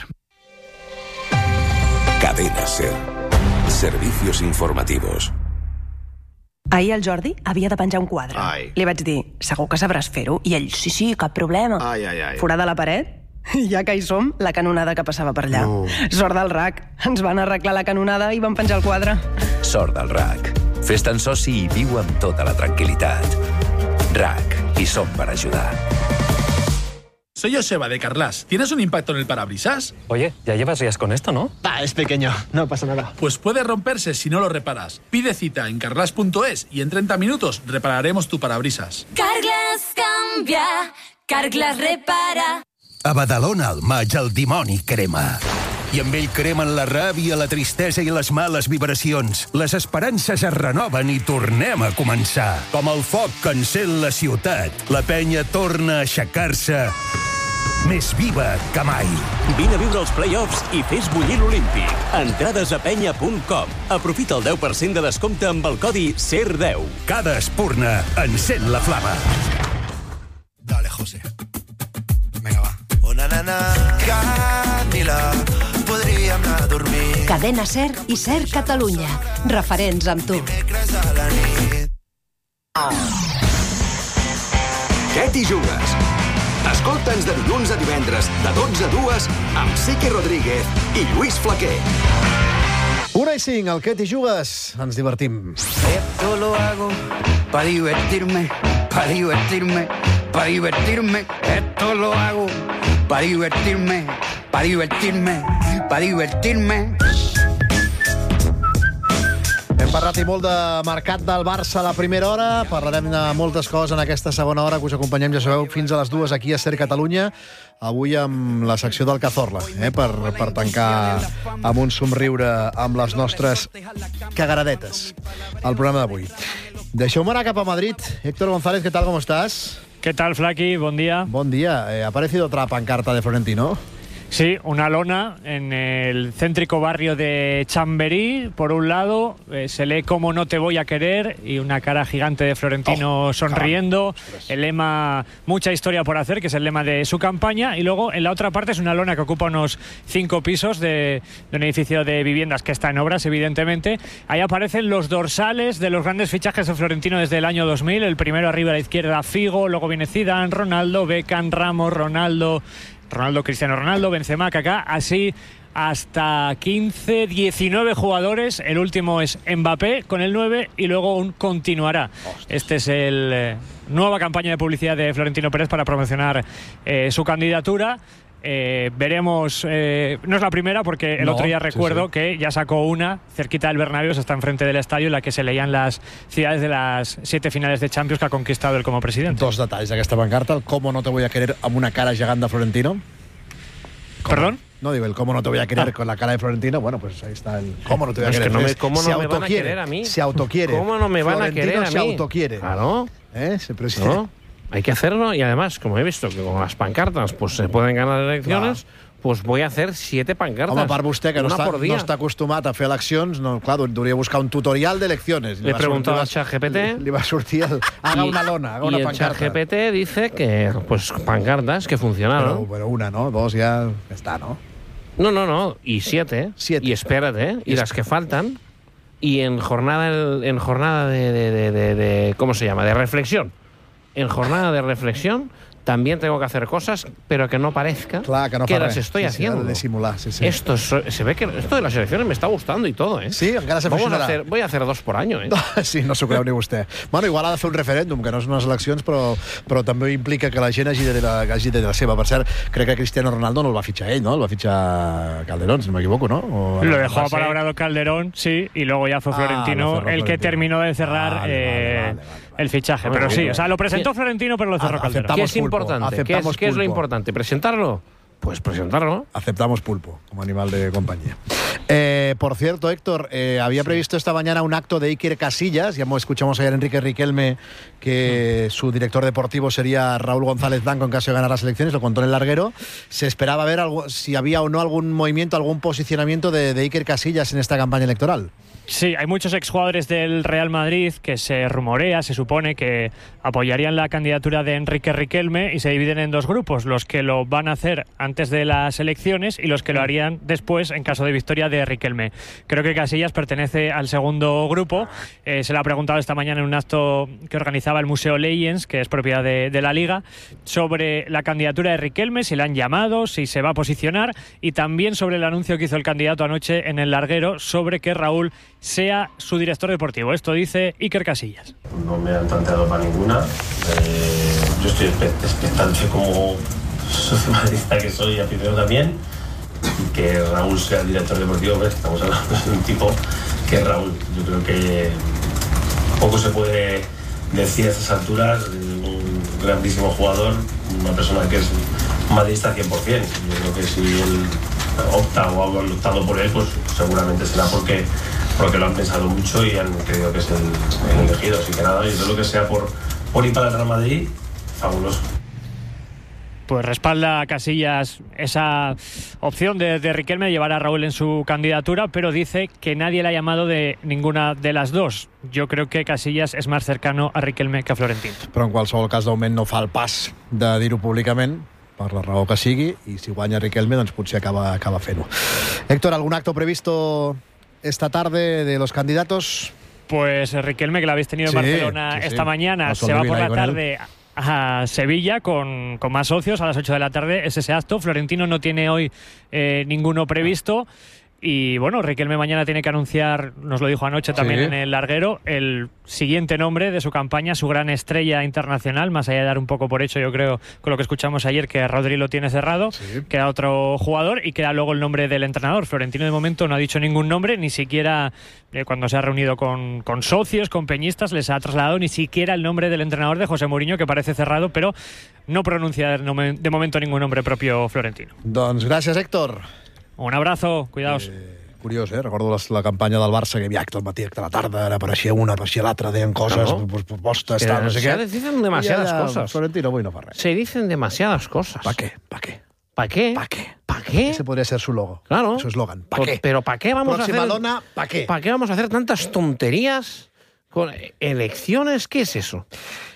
S20: Cadena SER. Servicios informativos.
S21: Ahir el Jordi havia de penjar un quadre.
S22: Ai.
S21: Li vaig dir, segur que sabràs fer-ho? I ell, sí, sí, cap problema.
S22: Ai, ai, ai.
S21: Forada la paret? I ja que hi som, la canonada que passava per allà.
S22: No.
S21: Sort del R A C. Ens van arreglar la canonada i van penjar el quadre.
S20: Sort del R A C. Fes-te'n soci i viu amb tota la tranquil·litat. R A C. I som per ajudar.
S23: Soy Joseba de Carlas. ¿Tienes un impacto en el parabrisas?
S24: Oye, ya llevas días con esto, ¿no?
S23: Ah, es pequeño, no pasa nada. Pues puede romperse si no lo reparas. Pide cita en carglass punto es y en treinta minutos repararemos tu parabrisas.
S25: Carglass canvia, Carglass repara.
S26: A Badalona al maig el dimoni crema. I amb ell cremen la ràbia, la tristesa i les males vibracions. Les esperances es renoven i tornem a començar. Com el foc que encén la ciutat, la penya torna a aixecar-se més viva que mai.
S27: Vine a viure els play-offs i fes bullir l'Olímpic. Entrades a penya punt com. Aprofita el deu per cent de descompte amb el codi S E R deu.
S26: Cada espurna encén la flama.
S10: Dale, José. Venga, va. Una nana, Camila, podríem anar a dormir.
S11: Cadena SER i SER Catalunya. Referents amb tu.
S28: Què t'hi jugues? Escolta'ns de dilluns a divendres, de dotze a dues, amb Sique Rodríguez i Lluís Flaquer.
S1: Una i cinc, el Què t'hi jugues? Ens divertim.
S29: Esto lo hago para divertirme, para divertirme, para divertirme. Esto lo hago para divertirme, para divertirme, para divertirme.
S1: Hem parlat i molt de mercat del Barça a la primera hora, parlarem de moltes coses en aquesta segona hora que us acompanyem, ja sabeu, fins a les dues aquí a SER Catalunya, avui amb la secció del Cazorla, eh, per, per tancar amb un somriure amb les nostres cagaradetes el programa d'avui. Deixeu-me anar cap a Madrid. Héctor González, ¿qué tal? ¿Cómo estás?
S30: ¿Qué tal, Flaqui? Buen día.
S1: Buen día. Eh, ¿Ha aparecido otra pancarta de Florentino?
S30: Sí, una lona en el céntrico barrio de Chamberí. Por un lado, eh, se lee "Cómo no te voy a querer" y una cara gigante de Florentino oh, sonriendo. El lema "Mucha historia por hacer", que es el lema de su campaña. Y luego, en la otra parte, es una lona que ocupa unos cinco pisos de, de un edificio de viviendas que está en obras, evidentemente. Ahí aparecen los dorsales de los grandes fichajes de Florentino desde el año dos mil. El primero arriba a la izquierda, Figo. Luego viene Zidane, Ronaldo, Beckham, Ramos, Ronaldo... Ronaldo, Cristiano Ronaldo, Benzema, Kaká, así hasta quince, diecinueve jugadores. El último es Mbappé con el nueve y luego un continuará. Este es el eh, nueva campaña de publicidad de Florentino Pérez para promocionar eh, su candidatura. Eh, veremos, eh, no es la primera porque el no, otro día recuerdo sí, sí. que ya sacó una cerquita del Bernabéu, está enfrente del estadio, en la que se leían las ciudades de las siete finales de Champions que ha conquistado él como presidente.
S1: Dos detalls d'aquesta pancarta, el "Cómo no te voy a querer" amb una cara gegant de Florentino.
S30: ¿Perdón?
S1: No, digo, el "Cómo no te voy a querer" ah. con la cara de Florentino. Bueno, pues ahí está el "Cómo no te voy a
S5: no,
S1: querer".
S5: Es que no me, ¿Cómo no se me van a querer a mí?
S1: Se autoquiere.
S5: ¿Cómo no me van
S1: Florentino
S5: a querer a mí?
S1: se autoquiere.
S5: Claro.
S1: ¿Eh? Se
S5: ¿No? Hay que hacerlo y además, como he visto que con las pancartas pues se pueden ganar elecciones, claro.
S2: pues voy a hacer siete pancartas.
S1: Home, a part vostè, que no
S2: una
S1: està,
S2: por día.
S1: no està acostumat a fer eleccions, no, clar, hauria de buscar un tutorial d'eleccions.
S2: Le he preguntado al ChatGPT.
S1: Li va sortir el... Haga
S2: y,
S1: una lona, haga una
S2: y
S1: pancarta.
S2: Y el ChatGPT dice que, pues, pancartas que funcionaron.
S1: Pero, pero una, ¿no? Dos ya está, ¿no?
S2: No, no, no. Y siete.
S1: Siete.
S2: Y espérate. Y, y las que faltan. Y en jornada, en jornada de, de, de, de, de... ¿Cómo se llama? De reflexión. En jornada de reflexión también tengo que hacer cosas, pero que no parezca
S1: Clar, que, no
S2: que
S1: las
S2: res. estoy
S1: sí,
S2: haciendo.
S1: Sí, de simular, sí, sí.
S2: Esto es, se ve que esto de las elecciones me está gustando y todo, ¿eh?
S1: Sí, encara se
S2: Vamos a hacer, voy a hacer dos por año, ¿eh?
S1: Sí, no s'ho creu ni vostè. Bueno, igual ha de fer un referèndum, que no són unes eleccions, però, però també implica que la gent hagi de la, hagi de la seva. Per cert, crec que Cristiano Ronaldo no el va fitxar ell, ¿no? El va fitxar Calderón, si no m'equivoco, ¿no? O...
S30: Lo dejó apalabrado Calderón, sí, y luego ya fue
S1: Ah,
S30: Florentino el que terminó de cerrar
S1: vale,
S30: eh,
S1: vale, vale, vale.
S30: el fichaje.
S2: Bueno,
S30: pero sí,
S2: bien.
S30: o sea, lo presentó Florentino, pero lo cerró Calderón.
S2: ¿Qué es importante? ¿Qué es, ¿Qué es lo importante? ¿Presentarlo? Pues presentarlo.
S1: Aceptamos pulpo como animal de compañía. Eh, por cierto, Héctor, eh, había previsto esta mañana un acto de Iker Casillas. Ya escuchamos ayer a Enrique Riquelme que su director deportivo sería Raúl González Blanco en caso de ganar las elecciones, lo contó en el larguero. Se esperaba ver algo, si había o no algún movimiento, algún posicionamiento de, de Iker Casillas en esta campaña electoral.
S30: Sí, hay muchos exjugadores del Real Madrid que se rumorea, se supone que apoyarían la candidatura de Enrique Riquelme y se dividen en dos grupos, los que lo van a hacer antes de las elecciones y los que lo harían después en caso de victoria de Riquelme. Creo que Casillas pertenece al segundo grupo. Eh, se le ha preguntado esta mañana en un acto que organizaba el Museo Legends, que es propiedad de, de la Liga, sobre la candidatura de Riquelme, si le han llamado, si se va a posicionar, y también sobre el anuncio que hizo el candidato anoche en el larguero sobre que Raúl sea su director deportivo. Esto dice Iker Casillas.
S3: No me han planteado para ninguna. Eh, yo estoy expectante como socio madridista que soy, aficionado también, y que Raúl sea el director deportivo. ¿Ves? Estamos hablando de un tipo que es Raúl. Yo creo que poco se puede decir a estas alturas de un grandísimo jugador, una persona que es madridista cien por cien. Yo creo que si él opta o ha optado por él, pues seguramente será porque porque lo han pensado mucho y han creído que es el, el elegido. Así que nada, yo creo que sea por, por ir para el Real Madrid, fabuloso.
S30: Pues respalda a Casillas esa opción de, de Riquelme de llevar a Raúl en su candidatura, pero dice que nadie le ha llamado de ninguna de las dos. Yo creo que Casillas es más cercano a Riquelme que a Florentino.
S1: Però en qualsevol cas, d'augment no fa el pas de dir-ho públicament, per la raó que sigui, i si guanya Riquelme, doncs potser acaba, acaba fent-ho. Héctor, ¿algún acto previsto esta tarde de los candidatos?
S30: Pues Riquelme, que lo habéis tenido
S1: sí,
S30: en Barcelona
S1: sí, sí.
S30: esta mañana, se va por la tarde a Sevilla con, con más socios a las ocho de la tarde. Es ese acto. Florentino no tiene hoy eh, ninguno previsto. Y bueno, Riquelme mañana tiene que anunciar, nos lo dijo anoche también sí. en el larguero, el siguiente nombre de su campaña, su gran estrella internacional, más allá de dar un poco por hecho, yo creo, con lo que escuchamos ayer, que Rodri lo tiene cerrado, sí. queda otro jugador y queda luego el nombre del entrenador. Florentino de momento no ha dicho ningún nombre, ni siquiera eh, cuando se ha reunido con, con socios, con peñistas, les ha trasladado ni siquiera el nombre del entrenador de José Mourinho, que parece cerrado, pero no pronuncia de momento ningún nombre propio Florentino.
S1: Doncs gràcies, Héctor.
S30: Un abrazo, cuidaos.
S1: Eh, curiós, eh? Recordo la, la campanya del Barça, que hi havia acte al matí, acte a la tarda, ara apareixia una, apareixia l'altra, deien coses, claro. propostes, tal, no sé
S2: se
S1: què.
S2: dicen demasiadas
S1: ja,
S2: cosas.
S1: Florentino avui no fa res.
S2: Se dicen demasiadas cosas.
S1: ¿Para qué? ¿Para qué?
S2: ¿Para qué?
S1: ¿Para qué?
S2: ¿Para qué?
S1: Ese podría ser su logo,
S2: claro.
S1: su eslogan. ¿Para qué?
S2: Pero ¿para qué vamos
S1: Próxima
S2: a hacer?
S1: dona, ¿para qué?
S2: ¿Para qué vamos a hacer tantas tonterías con elecciones? ¿Qué es eso?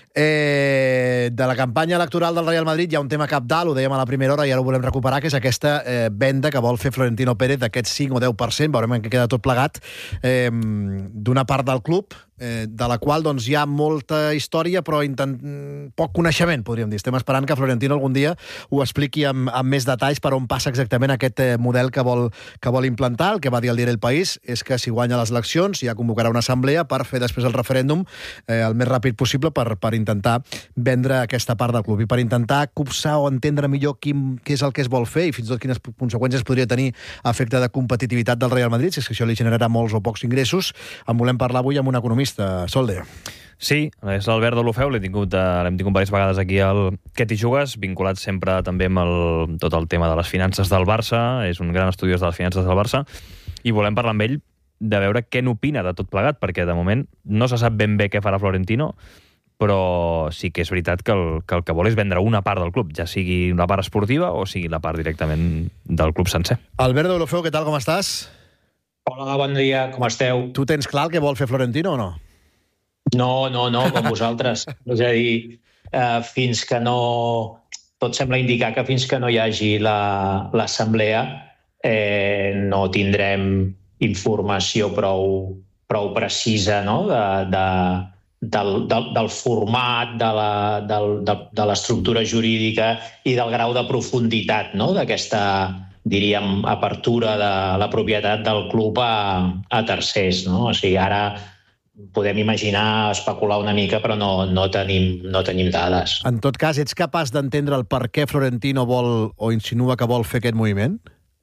S1: Eh, de la campanya electoral del Real Madrid hi ha un tema cabdal, ho dèiem a la primera hora i ara ho volem recuperar, que és aquesta eh, venda que vol fer Florentino Pérez d'aquest cinc o deu per cent, veurem en què queda tot plegat, eh, d'una part del club, eh, de la qual doncs, hi ha molta història però intent... poc coneixement, podríem dir. Estem esperant que Florentino algun dia ho expliqui amb, amb més detalls per on passa exactament aquest eh, model que vol, que vol implantar. El que va dir el diari El País és que si guanya les eleccions ja convocarà una assemblea per fer després el referèndum eh, el més ràpid possible per, per intentar vendre aquesta part del club i per intentar copsar o entendre millor quin, què és el que es vol fer i fins i tot quines conseqüències podria tenir a efecte de competitivitat del Real Madrid, si és que això li generarà molts o pocs ingressos. En volem parlar avui amb un economista, Solde.
S4: Sí, és l'Albert de l'Ofeu, l'hem tingut, l'hem tingut diverses vegades aquí al Què t'hi jugues, vinculat sempre també amb el, tot el tema de les finances del Barça, és un gran estudiós de les finances del Barça, i volem parlar amb ell de veure què n'opina de tot plegat, perquè de moment no se sap ben bé què farà Florentino, però sí que és veritat que el, que el que vol és vendre una part del club, ja sigui la part esportiva o sigui la part directament del club sencer.
S1: Alberto Deulofeu, què tal, com estàs?
S6: Hola, bon dia, com esteu?
S1: Tu tens clar el que vol fer Florentino o no?
S6: No, no, no, com vosaltres. És a dir, eh, fins que no... Tot sembla indicar que fins que no hi hagi l'assemblea eh, no tindrem informació prou, prou precisa, no?, de... de Del, del, del format, de la, del, de, de l'estructura jurídica i del grau de profunditat, no?, d'aquesta, diríem, apertura de la propietat del club a, a tercers. No? O sigui, ara podem imaginar, especular una mica, però no, no, tenim, no tenim dades.
S1: En tot cas, ets capaç d'entendre el per què Florentino vol o insinua que vol fer aquest moviment?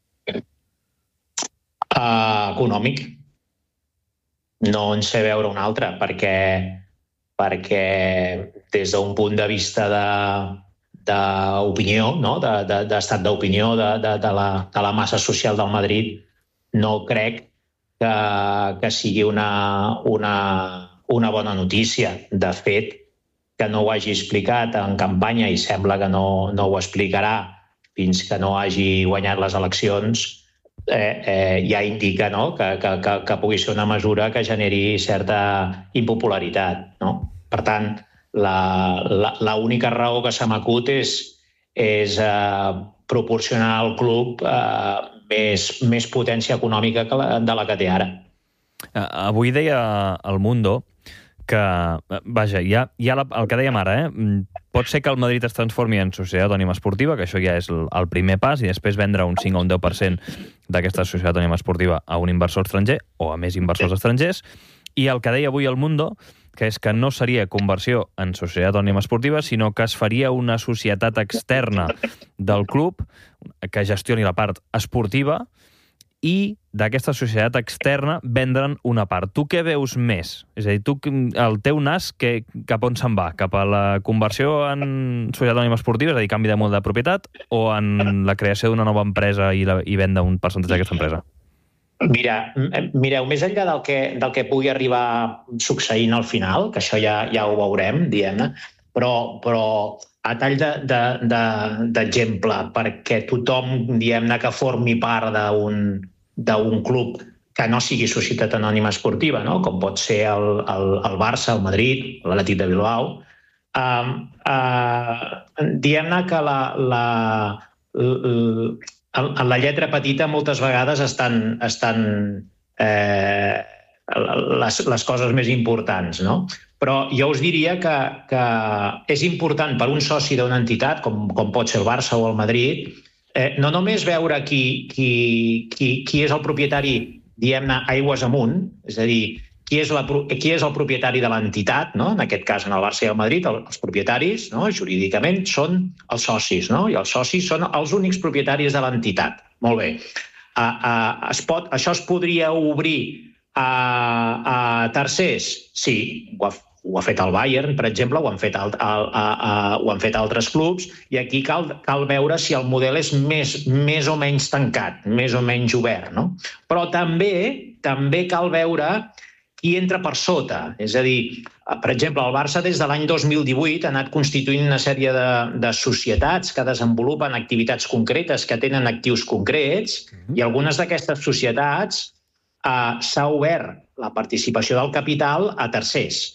S6: Uh, econòmic. No en sé veure un altre, perquè perquè des d'un punt de vista d'opinió, no? d'estat d'opinió de, de, de, la, de la massa social del Madrid, no crec que, que sigui una, una, una bona notícia. De fet, que no ho hagi explicat en campanya i sembla que no, no ho explicarà fins que no hagi guanyat les eleccions, Eh, eh, ja indica, no?, que, que, que, que pugui ser una mesura que generi certa impopularitat. No? Per tant, l'única raó que se m'acut és, és eh, proporcionar al club eh, més, més potència econòmica que la, de la que té ara.
S4: Avui deia El Mundo que, vaja, ja, ja la, el que dèiem ara, eh? Pot ser que el Madrid es transformi en societat anònima esportiva, que això ja és el, el primer pas, i després vendre un cinc o un deu per cent d'aquesta societat anònima esportiva a un inversor estranger o a més inversors estrangers, i el que deia avui El Mundo, que és que no seria conversió en societat anònima esportiva, sinó que es faria una societat externa del club que gestioni la part esportiva i d'aquesta societat externa vendre'n una part. Tu què veus més? És a dir, tu, el teu nas, que, cap on se'n va? Cap a la conversió en societat anònima esportiva, és a dir, canvi de model de propietat, o en la creació d'una nova empresa i, la, i venda un percentatge d'aquesta empresa?
S6: Mira, mireu, més enllà del que, del que pugui arribar succeint al final, que això ja, ja ho veurem, diguem-ne, però, però a tall d'exemple, de, de, perquè tothom, diguem-ne, que formi part d'un d'un club que no sigui societat anònima esportiva, no?, com pot ser el, el, el Barça, el Madrid, l'Atlètic de Bilbao, uh, uh, diguem-ne que la, la, la, la lletra petita moltes vegades estan, estan eh, les, les coses més importants, no? Però jo us diria que, que és important per un soci d'una entitat, com, com pot ser el Barça o el Madrid, eh, no només veure qui, qui, qui, qui és el propietari, diguem-ne, aigües amunt, és a dir, qui és, la, qui és el propietari de l'entitat, no? En aquest cas, en el Barça i el Madrid, el, els propietaris, no?, jurídicament, són els socis, no? I els socis són els únics propietaris de l'entitat. Molt bé. Uh, uh, es pot, això es podria obrir a, a tercers? Sí, ho ha, ho ha fet el Bayern, per exemple, ho han fet, al, a, a, a, ho han fet altres clubs, i aquí cal, cal veure si el model és més, més o menys tancat, més o menys obert, no? Però també, també cal veure qui entra per sota. És a dir, per exemple, el Barça des de l'any dos mil divuit ha anat constituint una sèrie de, de societats que desenvolupen activitats concretes, que tenen actius concrets, i algunes d'aquestes societats eh, s'ha obert la participació del capital a tercers.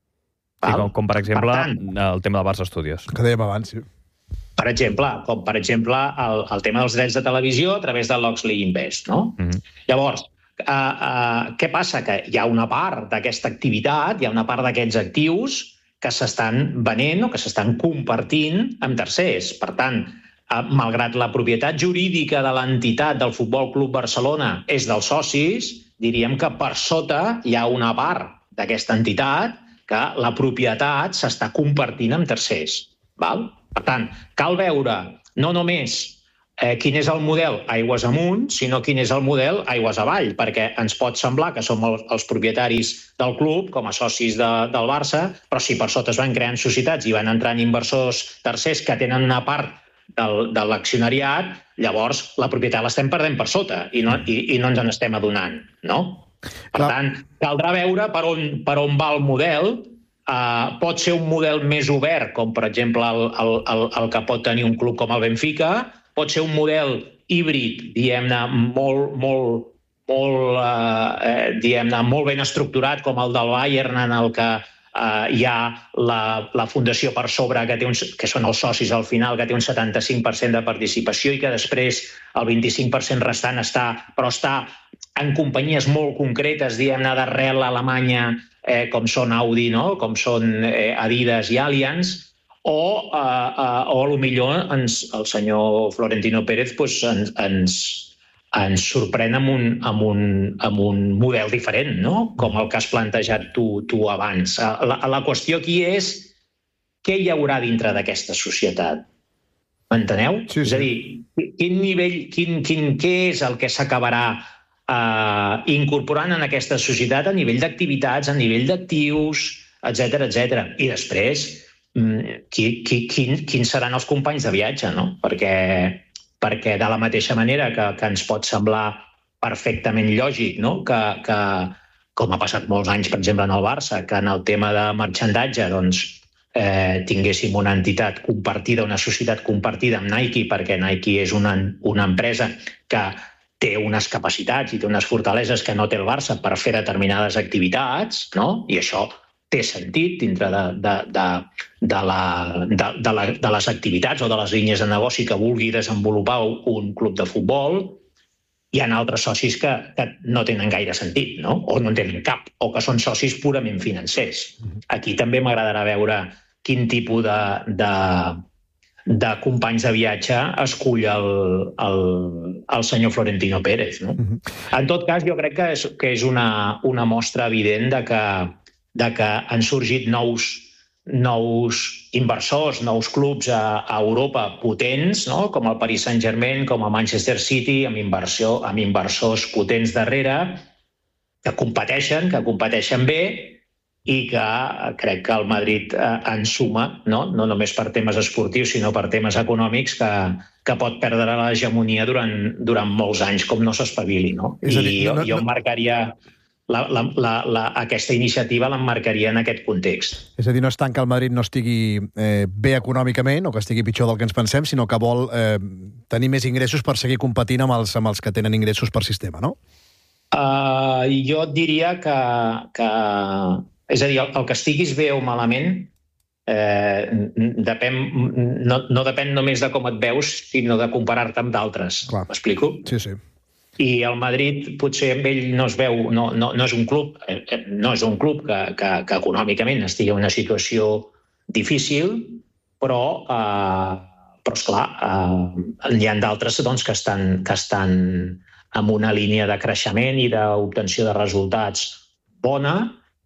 S4: Sí, com, com per exemple per tant, el tema del Barça Studios.
S1: Que dèiem abans, sí.
S6: Per exemple, com per exemple el, el tema dels drets de televisió a través de l'Oxley Invest, no? Mm-hmm. Llavors, uh, uh, què passa? Que hi ha una part d'aquesta activitat, hi ha una part d'aquests actius que s'estan venent o que s'estan compartint amb tercers. Per tant, uh, malgrat la propietat jurídica de l'entitat del Futbol Club Barcelona és dels socis, diríem que per sota hi ha una part d'aquesta entitat que la propietat s'està compartint amb tercers. Val? Per tant, cal veure no només eh, quin és el model aigües amunt, sinó quin és el model aigües avall, perquè ens pot semblar que som el, els propietaris del club, com a socis de, del Barça, però si per sota es van creant societats i van entrant inversors tercers que tenen una part del, de l'accionariat, llavors la propietat l'estem perdent per sota i no, i, i no ens en estem adonant, no? Per tant, caldrà veure per on, per on va el model Uh, pot ser un model més obert, com per exemple el, el, el, el que pot tenir un club com el Benfica, pot ser un model híbrid, diguem-ne, molt, molt, molt, uh, diguem-ne, molt ben estructurat, com el del Bayern, en el que uh, hi ha la, la fundació per sobre, que, té un, que són els socis al final, que té un setanta-cinc per cent de participació i que després el vint-i-cinc per cent restant està, però està en companyies molt concretes, diguem-ne, d'arrel alemanya, eh, com són Audi, no? Com són eh, Adidas i Allianz, o, eh, eh, o potser ens, el senyor Florentino Pérez pues, ens, ens, ens sorprèn amb un, amb, un, amb un model diferent, no? Com el que has plantejat tu, tu abans. La, la qüestió aquí és què hi haurà dintre d'aquesta societat. M'enteneu? Sí, sí. És a dir, quin nivell, quin, quin, què és el que s'acabarà Uh, incorporant en aquesta societat a nivell d'activitats, a nivell d'actius, etcètera, etcètera. I després, qui, qui, quin, quins seran els companys de viatge, no? Perquè, perquè de la mateixa manera que, que ens pot semblar perfectament lògic, no? Que, que, com ha passat molts anys, per exemple, en el Barça, que en el tema de marxandatge doncs, eh, tinguéssim una entitat compartida, una societat compartida amb Nike, perquè Nike és una, una empresa que té unes capacitats i té unes fortaleses que no té el Barça per fer determinades activitats, no? I això té sentit dintre de, de, de, de, la, de, de, la, de les activitats o de les línies de negoci que vulgui desenvolupar un club de futbol. Hi ha altres socis que, que no tenen gaire sentit, no? O no en tenen cap, o que són socis purament financers. Aquí també m'agradarà veure quin tipus de... de de companys de viatge escull el, el, el senyor Florentino Pérez. No? Uh-huh. En tot cas, jo crec que és, que és una, una mostra evident de que, de que han sorgit nous, nous inversors, nous clubs a, a Europa potents, no? Com el Paris Saint-Germain, com el Manchester City, amb, inversió, amb inversors potents darrere, que competeixen, que competeixen bé, i que crec que el Madrid en suma, no, no només per temes esportius, sinó per temes econòmics, que, que pot perdre l'hegemonia durant, durant molts anys, com no s'espavili. No? I dir, jo, no, no, jo marcaria la, la, la, la, aquesta iniciativa l'emmarcaria en aquest context.
S1: És a dir, no és tant que el Madrid no estigui eh, bé econòmicament o que estigui pitjor del que ens pensem, sinó que vol eh, tenir més ingressos per seguir competint amb els, amb els que tenen ingressos per sistema, no?
S6: Uh, jo et diria que... que... És a dir, el, el que estiguis bé o malament eh, depèn, no, no depèn només de com et veus, sinó de comparar-te amb d'altres. M'explico?
S1: Sí, sí.
S6: I el Madrid potser amb ell no es veu, no, no, no és un club, no és un club que, que, que econòmicament estigui en una situació difícil, però, eh, però esclar, eh, hi ha d'altres doncs, que, estan, que estan en una línia de creixement i d'obtenció de resultats bona.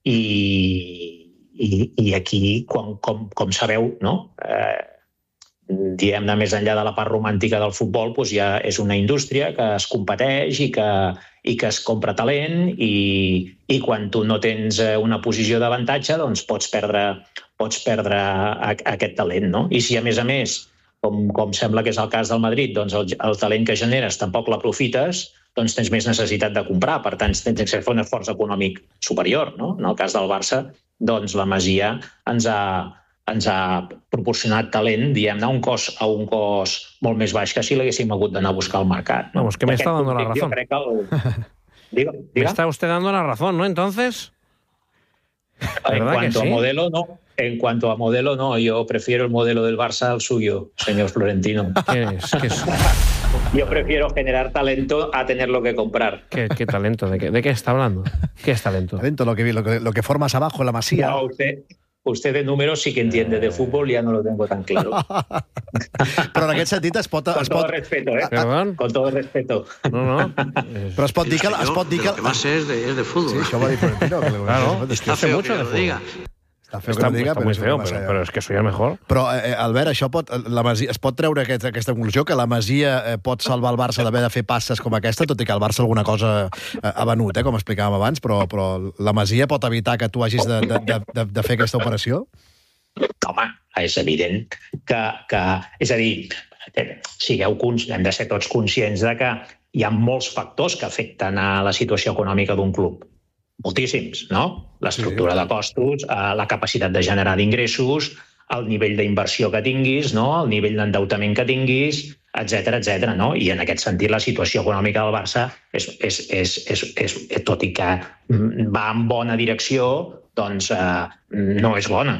S6: I, i, i aquí, com, com, com sabeu, no? eh, diguem-ne, més enllà de la part romàntica del futbol, doncs ja és una indústria que es competeix i que, i que es compra talent i, i quan tu no tens una posició d'avantatge doncs pots perdre, pots perdre a, a aquest talent. No? I si a més a més, com, com sembla que és el cas del Madrid, doncs el, el talent que generes tampoc l'aprofites, doncs tens més necessitat de comprar, per tant tens que fer un esforç econòmic superior. No? En el cas del Barça, doncs la Masia ens ha, ens ha proporcionat talent, diguem-ne, a un cost, a un cost molt més baix que si l'haguéssim hagut d'anar a buscar al mercat. No?
S2: Vamos, que me está dando la razón.
S6: El... Diga, diga.
S2: Me está usted dando la razón, ¿no? Entonces...
S6: En cuanto sí? a modelo, no. En cuanto a modelo, no. Yo prefiero el modelo del Barça al suyo, señor Florentino.
S2: ¿Qué es? ¿Qué es?
S6: Yo prefiero generar talento a tenerlo que comprar.
S2: ¿Qué, qué talento? ¿De qué, ¿De qué está hablando? ¿Qué es talento?
S1: Talento, lo que, lo que, lo que formas abajo en la Masía.
S6: No, usted, usted de números sí que entiende de fútbol, ya no lo tengo tan claro.
S1: Però en aquest sentit es pot...
S6: Con
S1: es
S6: todo
S1: pot...
S6: respeto, ¿eh?
S2: Perdón?
S6: Con todo respeto.
S2: No, no.
S1: Però es pot dir que... Es pot dir que...
S7: Lo que más es de, es de fútbol.
S1: Sí, això va dir Florentino. Que
S2: claro,
S1: es
S2: está
S1: hace
S2: feo
S1: mucho
S2: que
S1: de
S2: lo
S1: fútbol.
S2: diga.
S1: Està feo
S2: Està,
S1: que diga,
S2: està
S1: però,
S2: muy feo, però, però és que soy el mejor.
S1: Però, eh, Albert, això pot, la Masia, es pot treure aquest, aquesta conclusió, que la Masia eh, pot salvar el Barça d'haver de fer passes com aquesta, tot i que el Barça alguna cosa eh, ha venut, eh, com explicàvem abans, però, però la Masia pot evitar que tu hagis de, de, de, de, de fer aquesta operació?
S6: Home, és evident que... que és a dir, sigueu, hem de ser tots conscients de que hi ha molts factors que afecten a la situació econòmica d'un club. moltíssims, no? L'estructura de costos, la capacitat de generar d'ingressos, el nivell d'inversió que tinguis, no? El nivell d'endeutament que tinguis, etcètera, etcètera, no? I en aquest sentit la situació econòmica del Barça, és, és, és, és, és, tot i que va en bona direcció, doncs eh, no és bona.